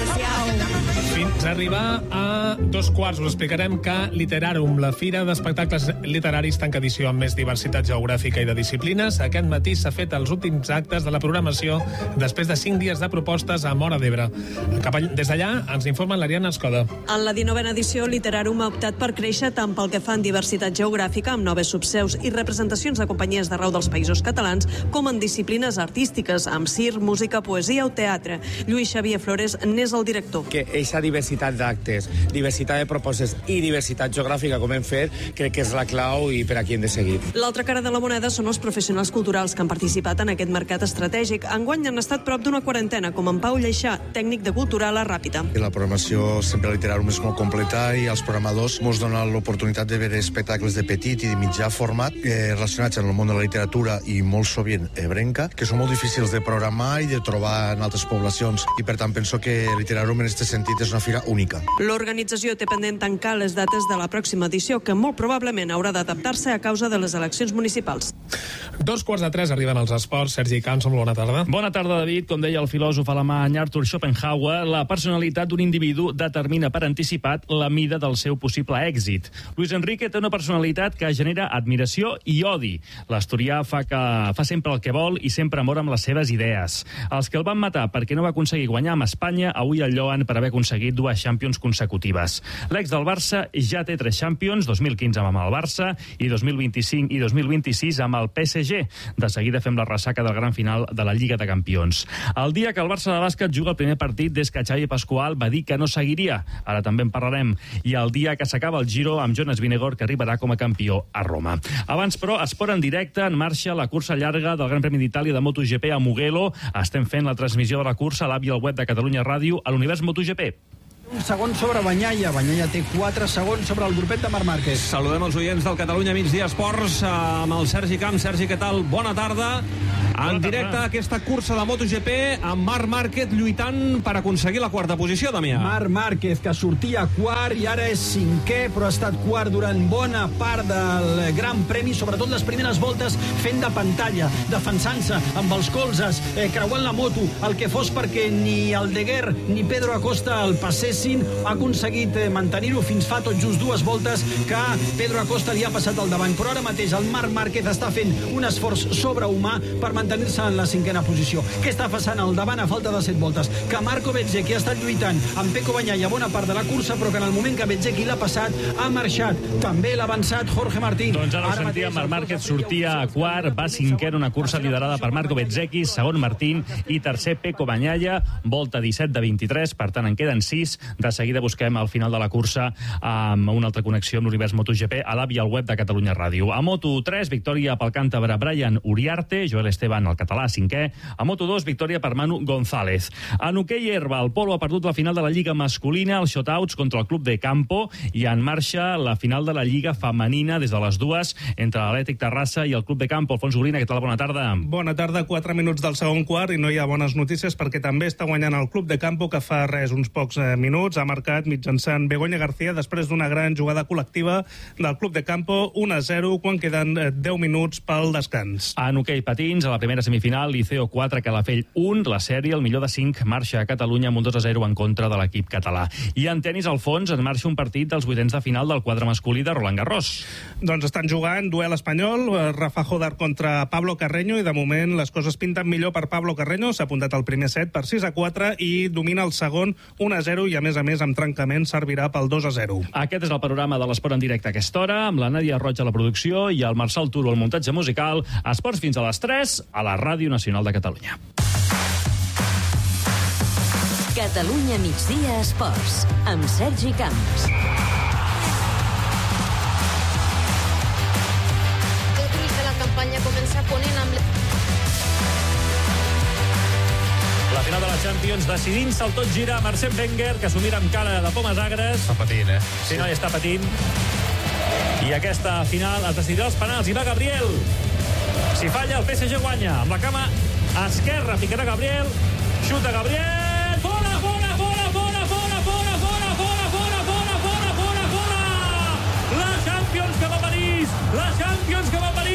Speaker 2: Fins a arribar a dos quarts us explicarem que Literarum, la fira d'espectacles literaris, tanca edició amb més diversitat geogràfica i de disciplines. Aquest matí s'ha fet els últims actes de la programació després de cinc dies de propostes a Móra d'Ebre. Des d'allà ens informa l'Ariadna Escoda.
Speaker 1: En la dinovena edició, Literarum ha optat per créixer tant pel que fa en diversitat geogràfica, amb noves subseus i representacions de companyies d'arreu dels països catalans, com en disciplines artístiques, amb circ, música, poesia o teatre. Lluís Xavier Flores n'és el director.
Speaker 8: Que eixa diversitat d'actes, diversitat de propostes i diversitat geogràfica com hem fet, crec que és la clau i per aquí hem de seguir.
Speaker 1: L'altra cara de la moneda són els professionals culturals que han participat en aquest mercat estratègic. Enguany han estat prop d'una quarantena, com en Pau Lleixà, tècnic de cultura a la Ràpita.
Speaker 9: La programació sempre a Literarum és molt completa i els programadors ens donen l'oportunitat de veure espectacles de petit i de mitjà format eh, relacionats amb el món de la literatura i molt sovint ebrenca, que són molt difícils de programar i de trobar en altres poblacions, i per tant penso que Literarum en aquest sentit és una fira única.
Speaker 1: L'organització té pendent tancar les dates de la pròxima edició, que molt probablement haurà d'adaptar-se a causa de les eleccions municipals.
Speaker 2: Dos quarts de tres arriben als esports. Sergi Camps, bona tarda.
Speaker 10: Bona tarda, David. Com deia el filòsof alemany Arthur Schopenhauer, la personalitat d'un individu determina per anticipat la mida del seu possible èxit. Luis Enrique té una personalitat que genera admiració i odi. L'asturià fa, que, fa sempre el que vol i sempre mor amb les seves idees. Els que el van matar perquè no va aconseguir guanyar amb Espanya, avui el lloen per haver aconseguit dues Champions consecutives. L'ex del Barça ja té tres Champions, dos mil quinze amb el Barça i dos mil vint-i-cinc i dos mil vint-i-sis amb el P S G. De seguida fem la ressaca del gran final de la Lliga de Campions. El dia que el Barça de bàsquet juga el primer partit des que Xavi Pascual va dir que no seguiria. Ara també en parlarem. I el dia que s'acaba el Giro amb Jonas Vingegaard, que arribarà com a campió a Roma. Abans, però, esport en directe, en marxa la cursa llarga del Gran Premi d'Itàlia de MotoGP a Mugello. Estem fent la transmissió de la cursa a l'app i al web de Catalunya Ràdio a l'Univers MotoGP.
Speaker 19: Un segon sobre Banyaia. Banyaia té quatre segons sobre el grupet de Marc Márquez.
Speaker 20: Saludem els oients del Catalunya Migdia Esports amb el Sergi Camps. Sergi, què tal? Bona tarda. En directe aquesta cursa de MotoGP amb Marc Márquez lluitant per aconseguir la quarta posició, Damià.
Speaker 19: Marc Márquez, que sortia quart i ara és cinquè, però ha estat quart durant bona part del Gran Premi, sobretot les primeres voltes fent de pantalla, defensant-se amb els colzes, eh, creuant la moto, el que fos perquè ni Aldeguer ni Pedro Acosta el passessin. Ha aconseguit eh, mantenir-ho fins fa tot just dues voltes que Pedro Acosta li ha passat al davant, però ara mateix el Marc Márquez està fent un esforç sobrehumà per mantenir-se en la cinquena posició. Què està passant al davant a falta de set voltes? Que Marco Bezzecchi ha estat lluitant amb Pecco Bagnaia bona part de la cursa, però que en el moment que Bezzecchi l'ha passat ha marxat. També l'ha avançat Jorge Martín.
Speaker 10: Doncs ara ho sentíem, Marc Márquez sortia a quart, va cinquè en una cursa liderada per Marco Bezzecchi, segon Martín i tercer Pecco Bagnaia, volta disset de vint-i-tres, per tant en queden sis. De seguida busquem al final de la cursa amb una altra connexió amb l'Univers MotoGP a l'app i al web de Catalunya Ràdio. A Moto tres, victòria pel càntabre Brian Uriarte, Joel Esteban, el català, cinquè. A Moto dos, victòria per Manu González. En hoquei herba, el Polo ha perdut la final de la Lliga masculina, els shotouts contra el Club de Campo, i en marxa la final de la Lliga femenina des de les dues entre l'Atlètic Terrassa i el Club de Campo. Alfons Gorina, què tal? Bona tarda.
Speaker 21: Bona tarda, quatre minuts del segon quart i no hi ha bones notícies perquè també està guanyant el Club de Campo, que fa res, uns pocs eh, minuts ha marcat mitjançant Begoña García després d'una gran jugada col·lectiva del Club de Campo, un a zero quan queden deu minuts pel descans.
Speaker 10: En hoquei patins, a la primera semifinal, Liceo quatre, Calafell un, la sèrie, el millor de cinc, marxa a Catalunya amb un dos a zero en contra de l'equip català. I en tenis, al fons, en marxa un partit dels vuitens de final del quadre masculí de Roland Garros.
Speaker 21: Doncs estan jugant duel espanyol, Rafa Jodar contra Pablo Carreño, i de moment les coses pinten millor per Pablo Carreño. S'ha apuntat el primer set per sis a quatre i domina el segon un a zero, i a més a més amb trencament servirà pel dos a zero.
Speaker 10: Aquest és el panorama de l'esport en directe a aquesta hora, amb la Nàdia Roig a la producció i el Marçal Turo al muntatge musical. Esports fins a les tres a la Ràdio Nacional de Catalunya.
Speaker 4: Catalunya Migdia Esports, amb Sergi Camps.
Speaker 22: El gruix de la campanya comença ponent amb...
Speaker 10: La final de la Champions, decidint-se el tot gira amb Arsène Wenger, que s'ho mira amb cara de pomes agres.
Speaker 23: Està patint, eh?
Speaker 10: Sí, no, està patint. I aquesta final es decidirà els penals. I va Gabriel. Si falla, el P S G guanya. Amb la cama esquerra, picarà Gabriel. Xuta Gabriel. Fora, fora, fora, fora, fora, fora, fora, fora, fora, fora, fora, fora, fora. La Champions que va a París. La Champions que va a París.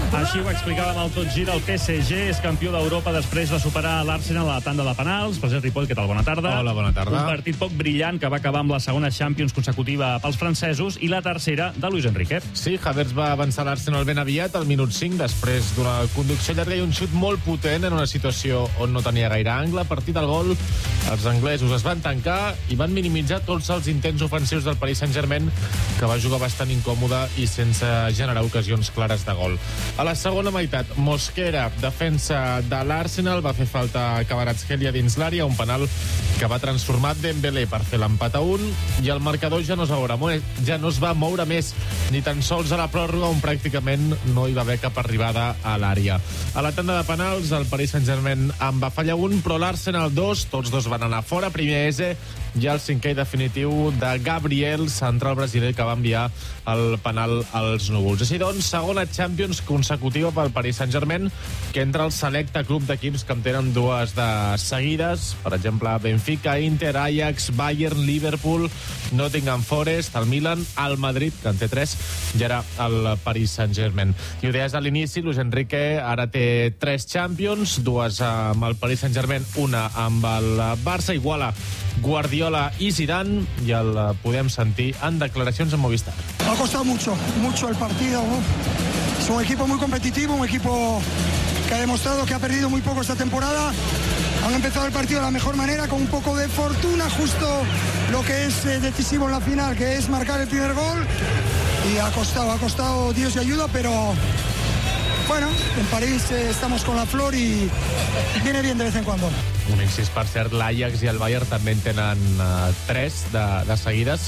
Speaker 10: Així ho explicàvem al Tot Gira. El P S G és campió d'Europa després de superar l'Arsenal a la tanda de penals. President Ripoll, què tal? Bona tarda.
Speaker 3: Hola, bona tarda.
Speaker 10: Un partit poc brillant que va acabar amb la segona Champions consecutiva pels francesos i la tercera de Luis Enrique.
Speaker 3: Sí, Havertz va avançar l'Arsenal ben aviat, al minut cinc, després d'una conducció llarga i un xut molt potent en una situació on no tenia gaire angle. A partir del gol, els anglesos es van tancar i van minimitzar tots els intents ofensius del Paris Saint-Germain, que va jugar bastant incòmode i sense generar ocasions clares de gol. A la segona meitat, Mosquera, defensa de l'Arsenal, va fer falta Kvaratskhelia dins l'àrea, un penal que va transformar Dembélé per fer l'empat a un, i el marcador ja no es va moure, ja no es va moure més, ni tan sols a la pròrroga, on pràcticament no hi va haver cap arribada a l'àrea. A la tanda de penals, el Paris Saint-Germain en va fallar un, però l'Arsenal dos, tots dos van anar fora. Primer Eze, i el cinquè definitiu de Gabriel, central brasiler, que va enviar el penal als núvols. Així doncs, segona Champions consecutiva pel Paris Saint-Germain, que entra al selecte club d'equips que en tenen dues de seguides, per exemple, Benfica, Inter, Ajax, Bayern, Liverpool, Nottingham Forest, el Milan, el Madrid, que en té tres, i ara el Paris Saint-Germain. I ho deies a l'inici, Luis Enrique ara té tres Champions, dues amb el Paris Saint-Germain, una amb el Barça, iguala Guardiola y Zidane, y el podem sentir en declaracions en Movistar.
Speaker 11: Ha costado mucho, mucho el partido, ¿no? Es un equipo muy competitivo, un equipo que ha demostrado que ha perdido muy poco esta temporada. Han empezado el partido de la mejor manera, con un poco de fortuna, justo lo que es eh, decisivo en la final, que es marcar el primer gol. Y ha costado, ha costado Dios y ayuda, pero bueno, en París eh, estamos con la flor y viene bien de vez en cuando.
Speaker 3: Un incís, per cert, l'Ajax i el Bayern també en tenen uh, tres de, de seguides.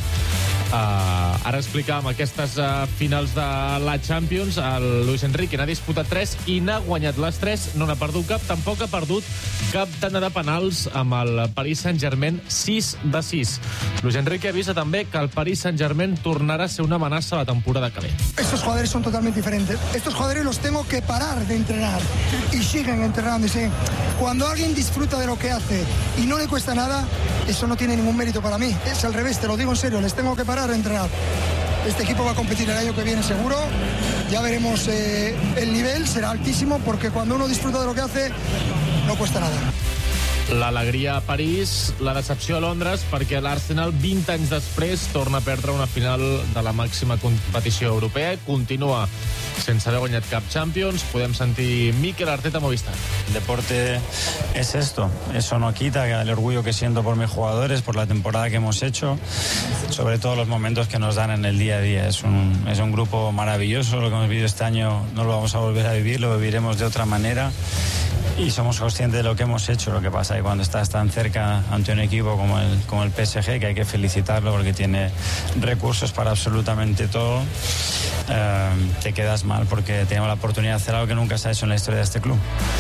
Speaker 3: Uh, ara explicàvem aquestes uh, finals de la Champions. El Luis Enrique n'ha disputat tres i n'ha guanyat les tres, no n'ha perdut cap, tampoc ha perdut cap tanda de penals amb el Paris Saint-Germain, sis de sis. Luis Enrique avisa també que el Paris Saint-Germain tornarà a ser una amenaça la temporada que ve.
Speaker 11: Estos jugadores son totalmente diferentes. Estos jugadores los tengo que parar de entrenar y siguen entrenándose. Cuando alguien disfruta de lo que hace y no le cuesta nada, eso no tiene ningún mérito para mí. Es al revés, te lo digo en serio, les tengo que parar a entrenar. Este equipo va a competir el año que viene seguro. Ya veremos, eh, el nivel será altísimo, porque cuando uno disfruta de lo que hace, no cuesta nada.
Speaker 3: L'alegria a París, la decepció a Londres, perquè l'Arsenal, vint anys després, torna a perdre una final de la màxima competició europea. Continua sense haver guanyat cap Champions. Podem sentir Mikel Arteta a Movistar.
Speaker 12: El deporte es esto. Eso no quita el orgullo que siento por mis jugadores, por la temporada que hemos hecho, sobre todo los momentos que nos dan en el día a día. Es un, es un grupo maravilloso. Lo que hemos vivido este año no lo vamos a volver a vivir, lo viviremos de otra manera. Y somos conscientes de lo que hemos hecho. Lo que pasa es que cuando estás tan cerca ante un equipo como el, como el P S G, que hay que felicitarlo porque tiene recursos para absolutamente todo, eh, te quedas mal porque tenemos la oportunidad de hacer algo que nunca se ha hecho en la historia de este club.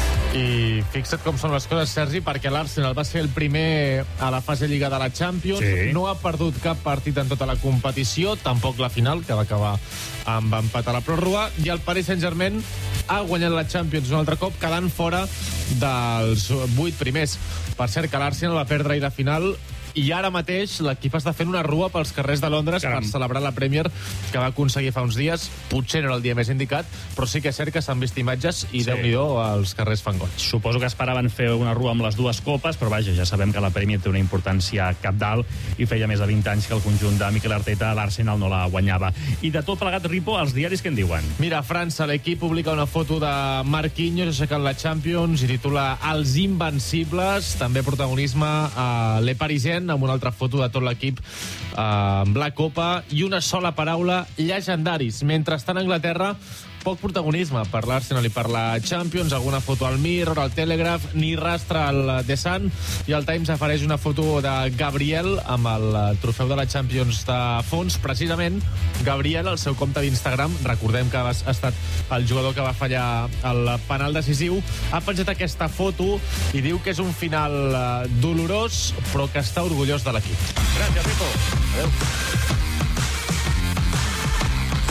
Speaker 3: I fixa't com són les coses, Sergi, perquè l'Arsenal va ser el primer a la fase lliga de la Champions, sí. No ha perdut cap partit en tota la competició, tampoc la final, que va acabar amb empat a la pròrroga, i el Paris Saint-Germain ha guanyat la Champions un altre cop, quedant fora dels vuit primers. Per cert, que l'Arsenal va perdre ahir la final, i ara mateix l'equip està fent una rua pels carrers de Londres Caram. per celebrar la Premier que va aconseguir fa uns dies. Potser no era el dia més indicat, però sí que és cert que s'han vist imatges i sí. Déu-n'hi-do, els carrers fan goig.
Speaker 10: Suposo que esperaven fer una rua amb les dues copes, però vaja, ja sabem que la Premier té una importància capdalt i feia més de vint anys que el conjunt de Mikel Arteta l'Arsenal no la guanyava. I de tot plegat, Ripo, els diaris què en diuen?
Speaker 3: Mira, a França l'equip publica una foto de Marquinhos aixecant la Champions i titula Els Invencibles. També protagonisme a Le Parisien, amb una altra foto de tot l'equip eh, amb la Copa i una sola paraula, llegendaris. Mentrestant, a Anglaterra, poc protagonisme per l'Arsenal i per la Champions, alguna foto al Mirror, al Telegraph, ni rastre al The Sun, i el Times apareix una foto de Gabriel amb el trofeu de la Champions de fons. Precisament, Gabriel, al seu compte d'Instagram, recordem que ha estat el jugador que va fallar el penal decisiu, ha penjat aquesta foto i diu que és un final dolorós, però que està orgullós de l'equip.
Speaker 10: Gràcies, Ripo. Adéu.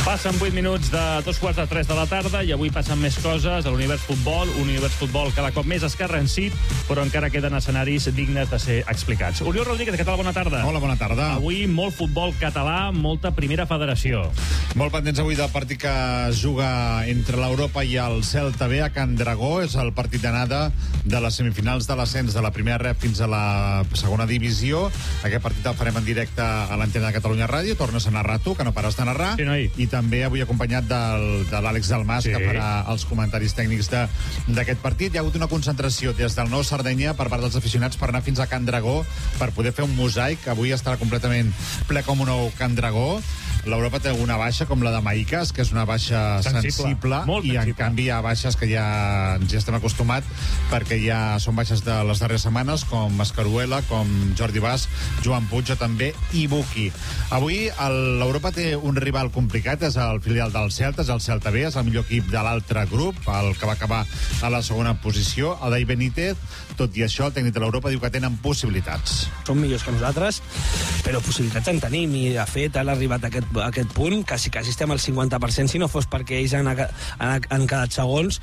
Speaker 10: Passen vuit minuts de dos quarts de tres de la tarda i avui passen més coses a l'univers futbol, un univers futbol cada cop més escarransit, però encara queden escenaris dignes de ser explicats. Oriol Rodríguez, què tal? Bona tarda.
Speaker 13: Hola, bona tarda.
Speaker 10: Avui molt futbol català, molta primera federació.
Speaker 13: Molt pendents avui del partit que es juga entre l'Europa i el Celta B a Can Dragó. És el partit d'anada de les semifinals de l'ascens de la primera rep fins a la segona divisió. Aquest partit el farem en directe a l'antena de Catalunya Ràdio. Tornes a narrar tu, que no pares de narrar.
Speaker 10: Sí, noi.
Speaker 13: I també avui acompanyat del, de l'Àlex Dalmas, sí, que farà els comentaris tècnics d'aquest partit. Hi ha hagut una concentració des del Nou Sardenya per part dels aficionats per anar fins a Can Dragó per poder fer un mosaic. Avui estarà completament ple com un nou Can Dragó. L'Europa té una baixa com la de Maïcas, que és una baixa sensible, sensible i en canvi hi ha baixes que ja ens hi estem acostumat, perquè ja són baixes de les darreres setmanes, com Mascaruela, com Jordi Bas, Joan Puig o també Ibuki. Avui l'Europa té un rival complicat, és el filial del Celta, és el Celta B, és el millor equip de l'altre grup, el que va acabar a la segona posició, el Dai Benítez. Tot i això, el tècnic de l'Europa diu que tenen possibilitats.
Speaker 14: Són millors que nosaltres, però possibilitats en tenim, i de fet han arribat a aquest, a aquest punt, quasi, quasi estem al cinquanta per cent, si no fos perquè ells han, han, han quedat segons,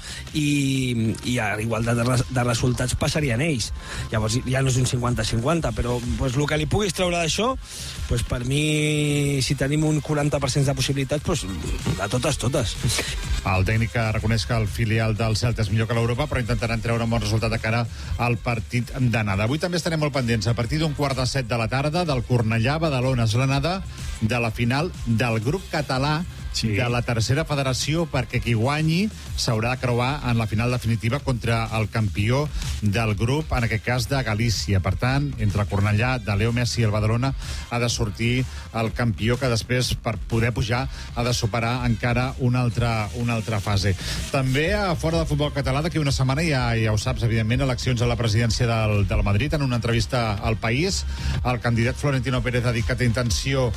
Speaker 14: i, i a igualtat de, de resultats passarien ells. Llavors ja no és un cinquanta cinquanta, però pues, el que li puguis treure d'això, pues, per mi, si tenim un quaranta per cent de possibilitats, pues, a totes, totes.
Speaker 13: El tècnic reconeix que el filial del Celta és millor que l'Europa, però intentaran treure un bon resultat de cara al partit d'anada. Avui també estarem molt pendents a partir d'un quart de set de la tarda del Cornellà-Badalona, és l'anada de la final del grup català, sí, de la tercera federació, perquè qui guanyi s'haurà de creuar en la final definitiva contra el campió del grup, en aquest cas de Galícia. Per tant, entre el Cornellà, de Leo Messi i el Badalona, ha de sortir el campió, que després, per poder pujar, ha de superar encara una altra, una altra fase. També a fora del futbol català, d'aquí una setmana, ja, ja ho saps, evidentment, eleccions a la presidència del, del Madrid. En una entrevista al País, el candidat Florentino Pérez ha dit que té intenció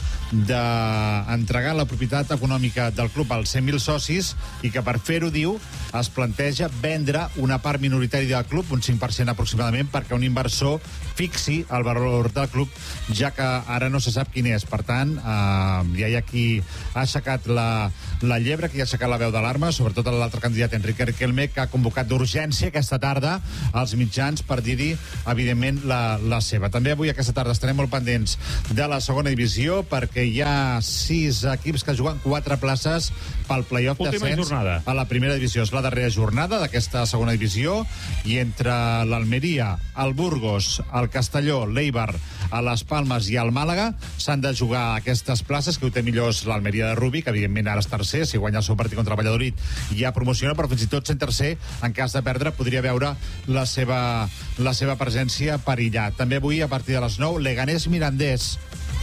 Speaker 13: d'entregar la propietat econòmica del club als cent mil socis, i que per fer-ho, diu, es planteja vendre una part minoritària del club, un cinc per cent aproximadament, perquè un inversor fixi el valor del club, ja que ara no se sap quin és. Per tant, eh, ja hi ha qui ha aixecat la, la llebre, qui ha aixecat la veu d'alarma, sobretot l'altre candidat, Enrique Riquelme, que ha convocat d'urgència aquesta tarda als mitjans per dir-hi, evidentment, la, la seva. També avui, aquesta tarda, estarem molt pendents de la segona divisió, perquè hi ha sis equips que juguen quatre places pel play-off d'ascens a la primera divisió. És la darrera jornada d'aquesta segona divisió, i entre l'Almeria, el Burgos, el Castelló, l'Eibar, a les Palmes i el Màlaga s'han de jugar aquestes places, que ho té millor l'Almeria de Rubi, que evidentment ara és tercer, si guanya el seu partit contra el Valladolid ja promociona, però fins i tot sent tercer, en cas de perdre, podria veure la seva, la seva presència perillar. També avui, a partir de les nou, Leganés-Mirandés.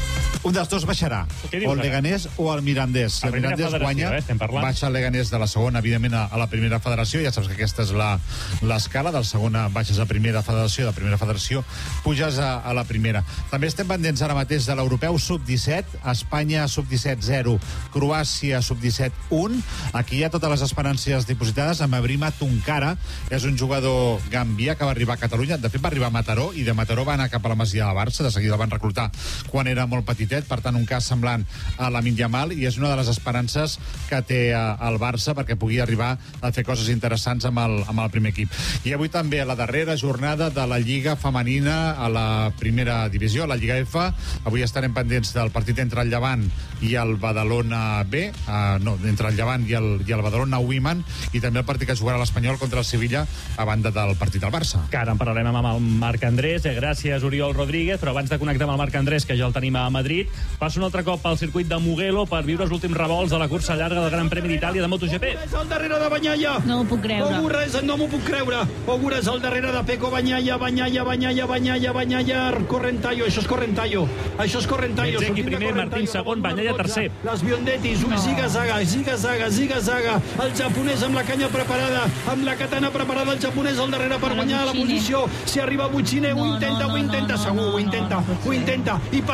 Speaker 13: Un dels dos baixarà, o el Leganés o el Mirandés. Si el Mirandés guanya, eh, baixa el Leganés de la segona, evidentment, a, a la primera federació. Ja saps que aquesta és l'escala, del segona baixes a primera federació, de primera federació puges a, a la primera. També estem pendents ara mateix de l'europeu sub disset, Espanya sub disset zero, Croàcia sub disset un. Aquí hi ha totes les esperances dipositades amb Ebrima Tunkara, és un jugador gambià que va arribar a Catalunya. De fet, va arribar a Mataró, i de Mataró va anar cap a la Masia de Barça. De seguida el van reclutar quan era molt petit. Per tant, un cas semblant a Lamine Yamal, i és una de les esperances que té el Barça perquè pugui arribar a fer coses interessants amb el, amb el primer equip. I avui també a la darrera jornada de la Lliga Femenina a la primera divisió, a la Lliga F. Avui estarem pendents del partit entre el Llevant i el Badalona B, uh, no, entre el Llevant i el, i el Badalona Women, i també el partit que jugarà l'Espanyol contra el Sevilla a banda del partit del Barça.
Speaker 10: Que ara en parlarem amb el Marc Andrés. Eh, gràcies, Oriol Rodríguez, però abans de connectar amb el Marc Andrés, que ja el tenim a Madrid, passa un altre cop al circuit de Mugello per viure els últims revolts de la cursa llarga del Gran Premi d'Itàlia de MotoGP.
Speaker 19: És al darrere de Bagnaia.
Speaker 15: No m'ho puc creure.
Speaker 19: Ogura és, no m'ho puc creure. Ogura és al darrere de Pecco Bagnaia, Bagnaia, Bagnaia, Bagnaia, Bagnaia, Correntaio. Això és Correntaio. Això és Correntaio.
Speaker 10: Mezzecchi primer, Martín segon, Bagnaia tercer.
Speaker 19: Les Biondetis, ui, ziga zaga, ziga zaga, ziga zaga. El japonès amb la canya preparada, amb la katana preparada, el japonès al darrere per guanyar la posició. Si arriba Buccine, ho intenta, ho intenta, segur, ho intenta, ho intenta, i passa,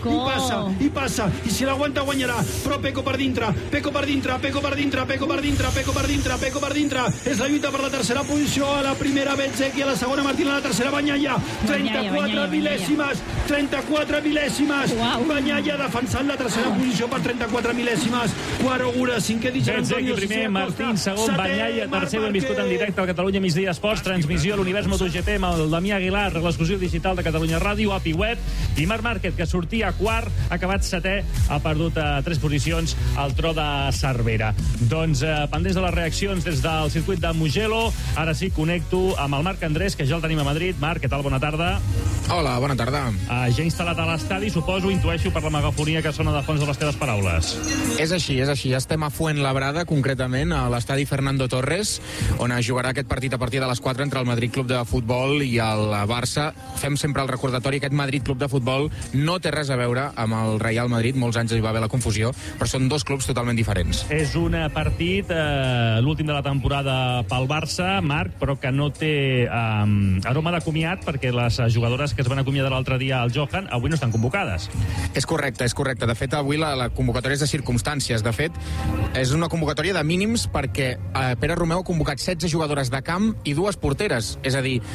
Speaker 19: i passa, i passa, i si l'aguanta guanyarà, però Peco per dintre, Peco per dintre, Peco per dintre, Peco per dintre, Peco per dintre, Peco per dintre, és la lluita per la tercera posició, a la primera Bezzecchi, a la segona Martín, a la tercera Bagnaia, trenta-quatre mil·lèsimes, trenta-quatre mil·lèsimes, Bagnaia defensant la tercera posició per trenta-quatre mil·lèsimes, quart Ogura, cinquè Dijan Antonio,
Speaker 10: primer, Martín, segon, Bagnaia, tercer, hem viscut en directe al Catalunya Migdia Esports, transmissió a l'Univers MotoGP amb el Damià Aguilar, l'exclusiu digital de Catalunya Ràdio, A P I Web, i Marc Márquez, que sortia quart, ha acabat setè, ha perdut a tres posicions al tro de Cervera. Doncs eh, pendents de les reaccions des del circuit de Mugello, ara sí connecto amb el Marc Andrés, que ja el tenim a Madrid. Marc, què tal? Bona tarda.
Speaker 6: Hola, bona tarda.
Speaker 10: Uh, ja instal·lat a l'estadi, suposo, intueixo per la megafonia que sona de fons de les teves paraules.
Speaker 6: És així, és així. Estem a Fuenlabrada, concretament, a l'estadi Fernando Torres, on es jugarà aquest partit a partir de les quatre entre el Madrid Club de Futbol i el Barça. Fem sempre el recordatori, aquest Madrid Club de Futbol no té res a veure amb el Real Madrid, molts anys hi va haver la confusió, però són dos clubs totalment diferents.
Speaker 10: És un partit, eh, l'últim de la temporada pel Barça, Marc, però que no té eh, aroma de comiat, perquè les jugadores que es van acomiadar l'altre dia al Johan avui no estan convocades.
Speaker 6: És correcte, és correcte. De fet, avui la, la convocatòria és de circumstàncies. De fet, és una convocatòria de mínims perquè eh, Pere Romeu ha convocat setze jugadores de camp i dues porteres. És a dir,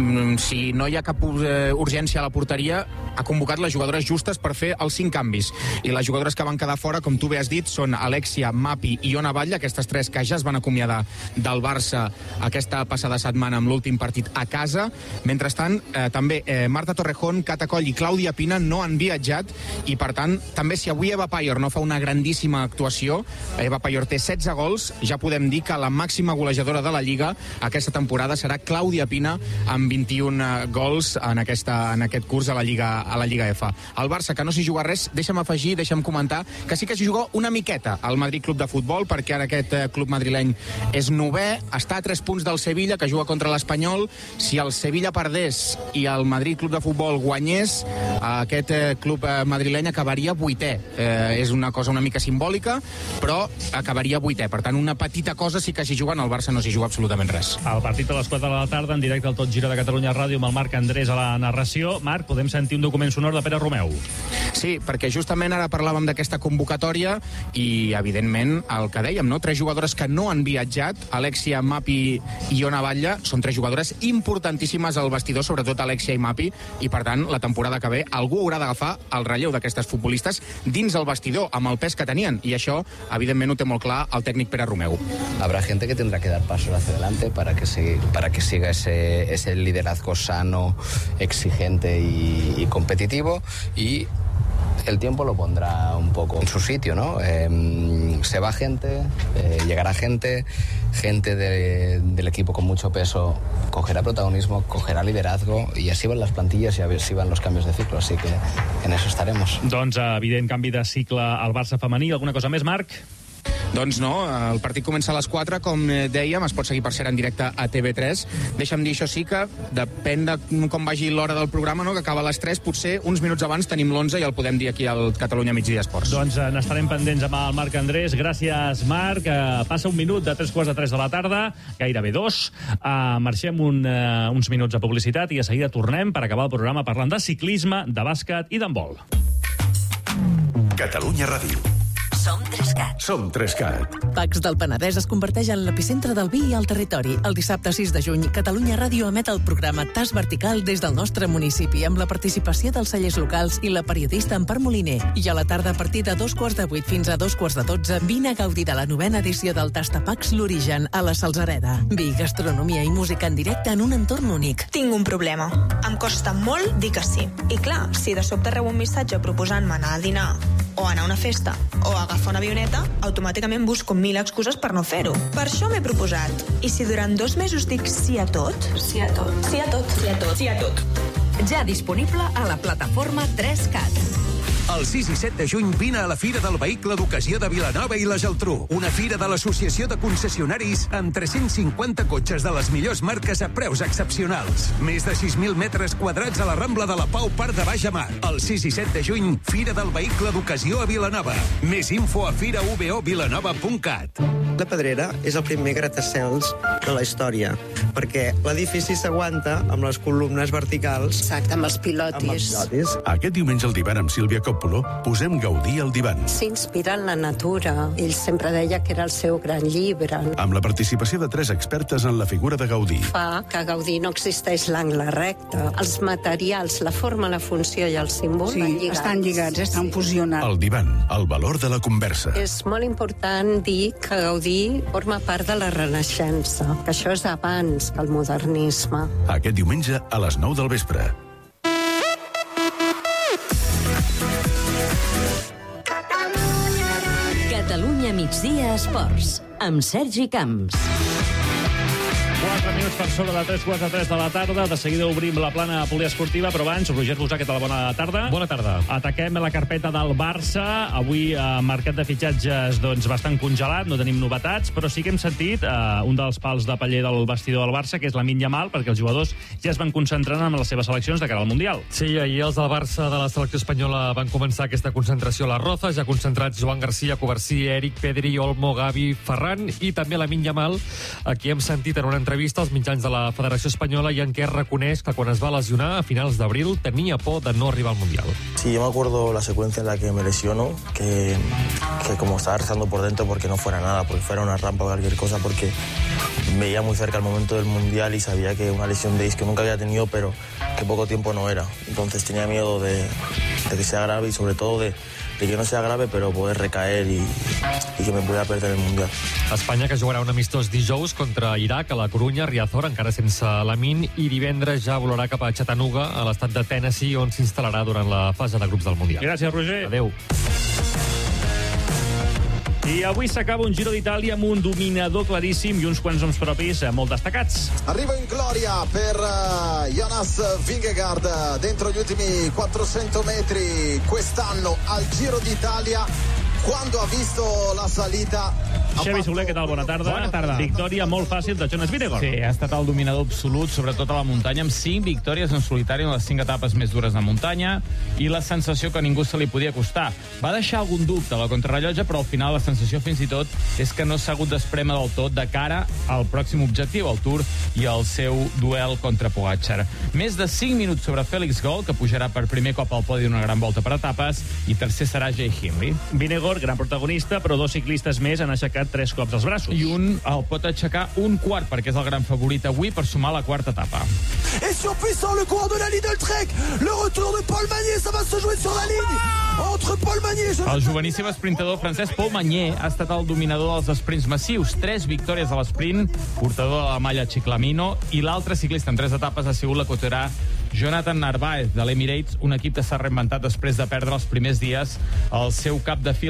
Speaker 6: si no hi ha cap eh, urgència a la porteria, ha convocat les jugadores justes per fer els cinc canvis. I les jugadores que van quedar fora, com tu bé has dit, són Alexia, Mapi i Ona Batlle, aquestes tres que ja es van acomiadar del Barça aquesta passada setmana amb l'últim partit a casa. Mentrestant, eh, també eh, Marta Torrejón, Cata Coll i Clàudia Pina no han viatjat i, per tant, també si avui Eva Payor no fa una grandíssima actuació, Eva Payor té setze gols, ja podem dir que la màxima golejadora de la Lliga aquesta temporada serà Clàudia Pina amb vint-i-un gols en, aquesta, en aquest curs a la Lliga, a la Lliga F. El Barça, que no s'hi juga res, deixa'm afegir, deixa'm comentar que sí que s'hi juga una miqueta al Madrid Club de Futbol, perquè ara aquest club madrileny és novè, està a tres punts del Sevilla, que juga contra l'Espanyol. Si el Sevilla perdés i el Madrid Club de Futbol guanyés, aquest club madrileny acabaria vuitè. Eh, és una cosa una mica simbòlica, però acabaria vuitè. Per tant, una petita cosa sí que s'hi juguen, el Barça no s'hi juga absolutament res.
Speaker 10: El partit a les quatre de la tarda, en directe al Tot Gira de Catalunya Ràdio, amb el Marc Andrés a la narració. Marc, podem sentir un document sonor de Pere Romeu.
Speaker 6: Sí, perquè justament ara parlàvem d'aquesta convocatòria i, evidentment, el que dèiem, no? Tres jugadores que no han viatjat, Alexia, Mapi i Ona Batlle, són tres jugadores importantíssimes al vestidor, sobretot Alexia i Mapi, i, per tant, la temporada que ve algú haurà d'agafar el relleu d'aquestes futbolistes dins el vestidor, amb el pes que tenien, i això, evidentment, ho té molt clar el tècnic Pere Romeu.
Speaker 15: Habrá gente que tendrá que dar pasos hacia adelante para que, siga, para que siga ese, ese liderazgo sano, exigente y, y competitivo, y el tiempo lo pondrá un poco en su sitio, ¿no? Eh, se va gente, eh, llegará gente, gente de, del equipo con mucho peso cogerá protagonismo, cogerá liderazgo, y así van las plantillas y así van los cambios de ciclo, así que en eso estaremos.
Speaker 10: Doncs, evident canvi de cicle al Barça femení. Alguna cosa més, Marc?
Speaker 6: Doncs no, el partit comença a les quatre, com dèiem, es pot seguir per ser en directe a T V tres. Deixa'm dir, això sí que depèn de com vagi l'hora del programa, no? Que acaba a les tres, potser uns minuts abans tenim l'onze i el podem dir aquí al Catalunya Migdia Esports.
Speaker 10: Doncs eh, n'estarem pendents amb el Marc Andrés. Gràcies, Marc. Eh, passa un minut de tres quarts de tres de la tarda, gairebé dos. Eh, marxem un, eh, uns minuts de publicitat i a seguida tornem per acabar el programa parlant de ciclisme, de bàsquet i d'handbol.
Speaker 16: Catalunya Ràdio.
Speaker 17: Som Trescat.
Speaker 16: Som Trescat.
Speaker 17: Pacs del Penedès es converteix en l'epicentre del vi al territori. El dissabte sis de juny, Catalunya Ràdio emet el programa Tas Vertical des del nostre municipi, amb la participació dels cellers locals i la periodista Empar Moliner. I a la tarda, a partir de dos quarts de vuit fins a dos quarts de dotze, vine a gaudir de la novena edició del Tastapacs L'Origen a la Salzareda. Vi, gastronomia i música en directe en un entorn únic.
Speaker 23: Tinc un problema. Em costa molt dir que sí. I clar, si de sobte rebo un missatge proposant-me anar a dinar o anar a una festa o agafar una avioneta, automàticament busco mil excuses per no fer-ho. Per això m'he proposat. I si durant dos mesos dic sí a tot? Sí a tot. Sí a tot. Sí a tot. Sí a tot.
Speaker 17: Ja disponible a la plataforma tres cat.
Speaker 16: El sis i set de juny vine a la Fira del Vehicle d'Ocasió de Vilanova i la Geltrú. Una fira de l'Associació de Concessionaris amb tres-cents cinquanta cotxes de les millors marques a preus excepcionals. Més de sis mil metres quadrats a la Rambla de la Pau, Parc de Baix a Mar. El sis i set de juny, Fira del Vehicle d'Ocasió a Vilanova. Més info a fira v o vilanova punt cat.
Speaker 24: La Pedrera és el primer gratacels de la història, perquè l'edifici s'aguanta amb les columnes verticals.
Speaker 25: Exacte, amb els pilotis.
Speaker 24: Amb els pilotis.
Speaker 16: Aquest diumenge al Divan amb Sílvia Coppel
Speaker 5: Discípulo, posem gaudir al divan.
Speaker 7: S'inspira en la natura. Ell sempre deia que era el seu gran llibre.
Speaker 5: Amb la participació de tres expertes en la figura de Gaudí.
Speaker 7: Fa que a Gaudí no existeix l'angle recte. Els materials, la forma, la funció i el símbol
Speaker 8: sí,
Speaker 7: van lligats.
Speaker 8: estan lligats, estan fusionats.
Speaker 5: El divan, el valor de la conversa.
Speaker 7: És molt important dir que Gaudí forma part de la Renaixença, que això és abans que el modernisme.
Speaker 5: Aquest diumenge a les nou del vespre.
Speaker 18: Catalunya migdia esports, amb Sergi Camps.
Speaker 10: quatre minuts per sobre de tres quarts de tres de la tarda. De seguida obrim la plana poliesportiva, però abans, Roger Rosà, què tal? Bona tarda.
Speaker 20: Bona tarda.
Speaker 10: Ataquem la carpeta del Barça. Avui, eh, mercat de fitxatges doncs, bastant congelat, no tenim novetats, però sí que hem sentit eh, un dels pals de paller del vestidor del Barça, que és Lamine Yamal, perquè els jugadors ja es van concentrant en les seves seleccions de cara al Mundial.
Speaker 25: Sí, ahir els del Barça de la selecció espanyola van començar aquesta concentració a les Rozas, ja concentrats Joan Garcia, Covarsí, Eric, Pedri, Olmo, Gavi, Ferran i també Lamine Yamal, a qui hem sentit en una entrevista als mitjans de la Federació Espanyola i en què reconeix que quan es va lesionar a finals d'abril tenia por de no arribar al Mundial.
Speaker 26: Sí, yo me acuerdo la secuencia en la que me lesiono, que, que como estaba rezando por dentro porque no fuera nada, porque fuera una rampa o cualquier cosa, porque veía muy cerca el momento del Mundial y sabía que una lesión de isquio nunca había tenido, pero que poco tiempo no era. Entonces tenía miedo de, de que sea grave y sobre todo de, de que no sea grave, pero poder recaer y, y que me pudiera perder el Mundial.
Speaker 25: Espanya, que jugarà un amistós dijous contra Iraq a la Corunya, Riazor, encara sense Lamine, i divendres ja volarà cap a Chattanooga, a l'estat de Tennessee, on s'instal·larà durant la fase de grups del Mundial.
Speaker 10: Gràcies, Roger.
Speaker 25: Adéu.
Speaker 10: I avui s'acaba un Giro d'Itàlia amb un dominador claríssim i uns quants noms propis molt destacats.
Speaker 27: Arrivo in gloria per uh, Jonas Vingegaard dentro gli ultimi quattrocento metri quest'anno al Giro d'Italia, quando ha visto la salita.
Speaker 10: Xavi Soler, què tal? Bona tarda.
Speaker 28: Bona tarda.
Speaker 10: Victòria molt fàcil de Jonas Vingegaard.
Speaker 28: Sí, ha estat el dominador absolut, sobretot a la muntanya, amb cinc victòries en solitari en les cinc etapes més dures de muntanya, i la sensació que ningú se li podia acostar. Va deixar algun dubte a la contrarrellotge, però al final la sensació fins i tot és que no s'ha hagut d'esprema del tot de cara al pròxim objectiu, el Tour i el seu duel contra Pogačar. Més de cinc minuts sobre Félix Gol, que pujarà per primer cop al podi d'una gran volta per etapes, i tercer serà Jay Hindley.
Speaker 10: Vingegaard, gran protagonista, però dos ciclistes més han aixecat tres cops els braços.
Speaker 28: I un el pot aixecar un quart, perquè és el gran favorit avui per sumar la quarta etapa.
Speaker 27: Et surpuissant le coureur de la Lidl Trek, le retour de Paul Magnier, ça va se jouer sur la ligne entre Paul Magnier.
Speaker 28: El joveníssim esprintador francès Paul Magnier ha estat el dominador dels esprints massius, tres victòries a l'esprint, portador de la malla Chiclamino, i l'altre ciclista en tres etapes ha sigut l'acoterà Jonathan Narváez de l'Emirates, un equip que s'ha reinventat després de perdre els primers dies el seu cap de fila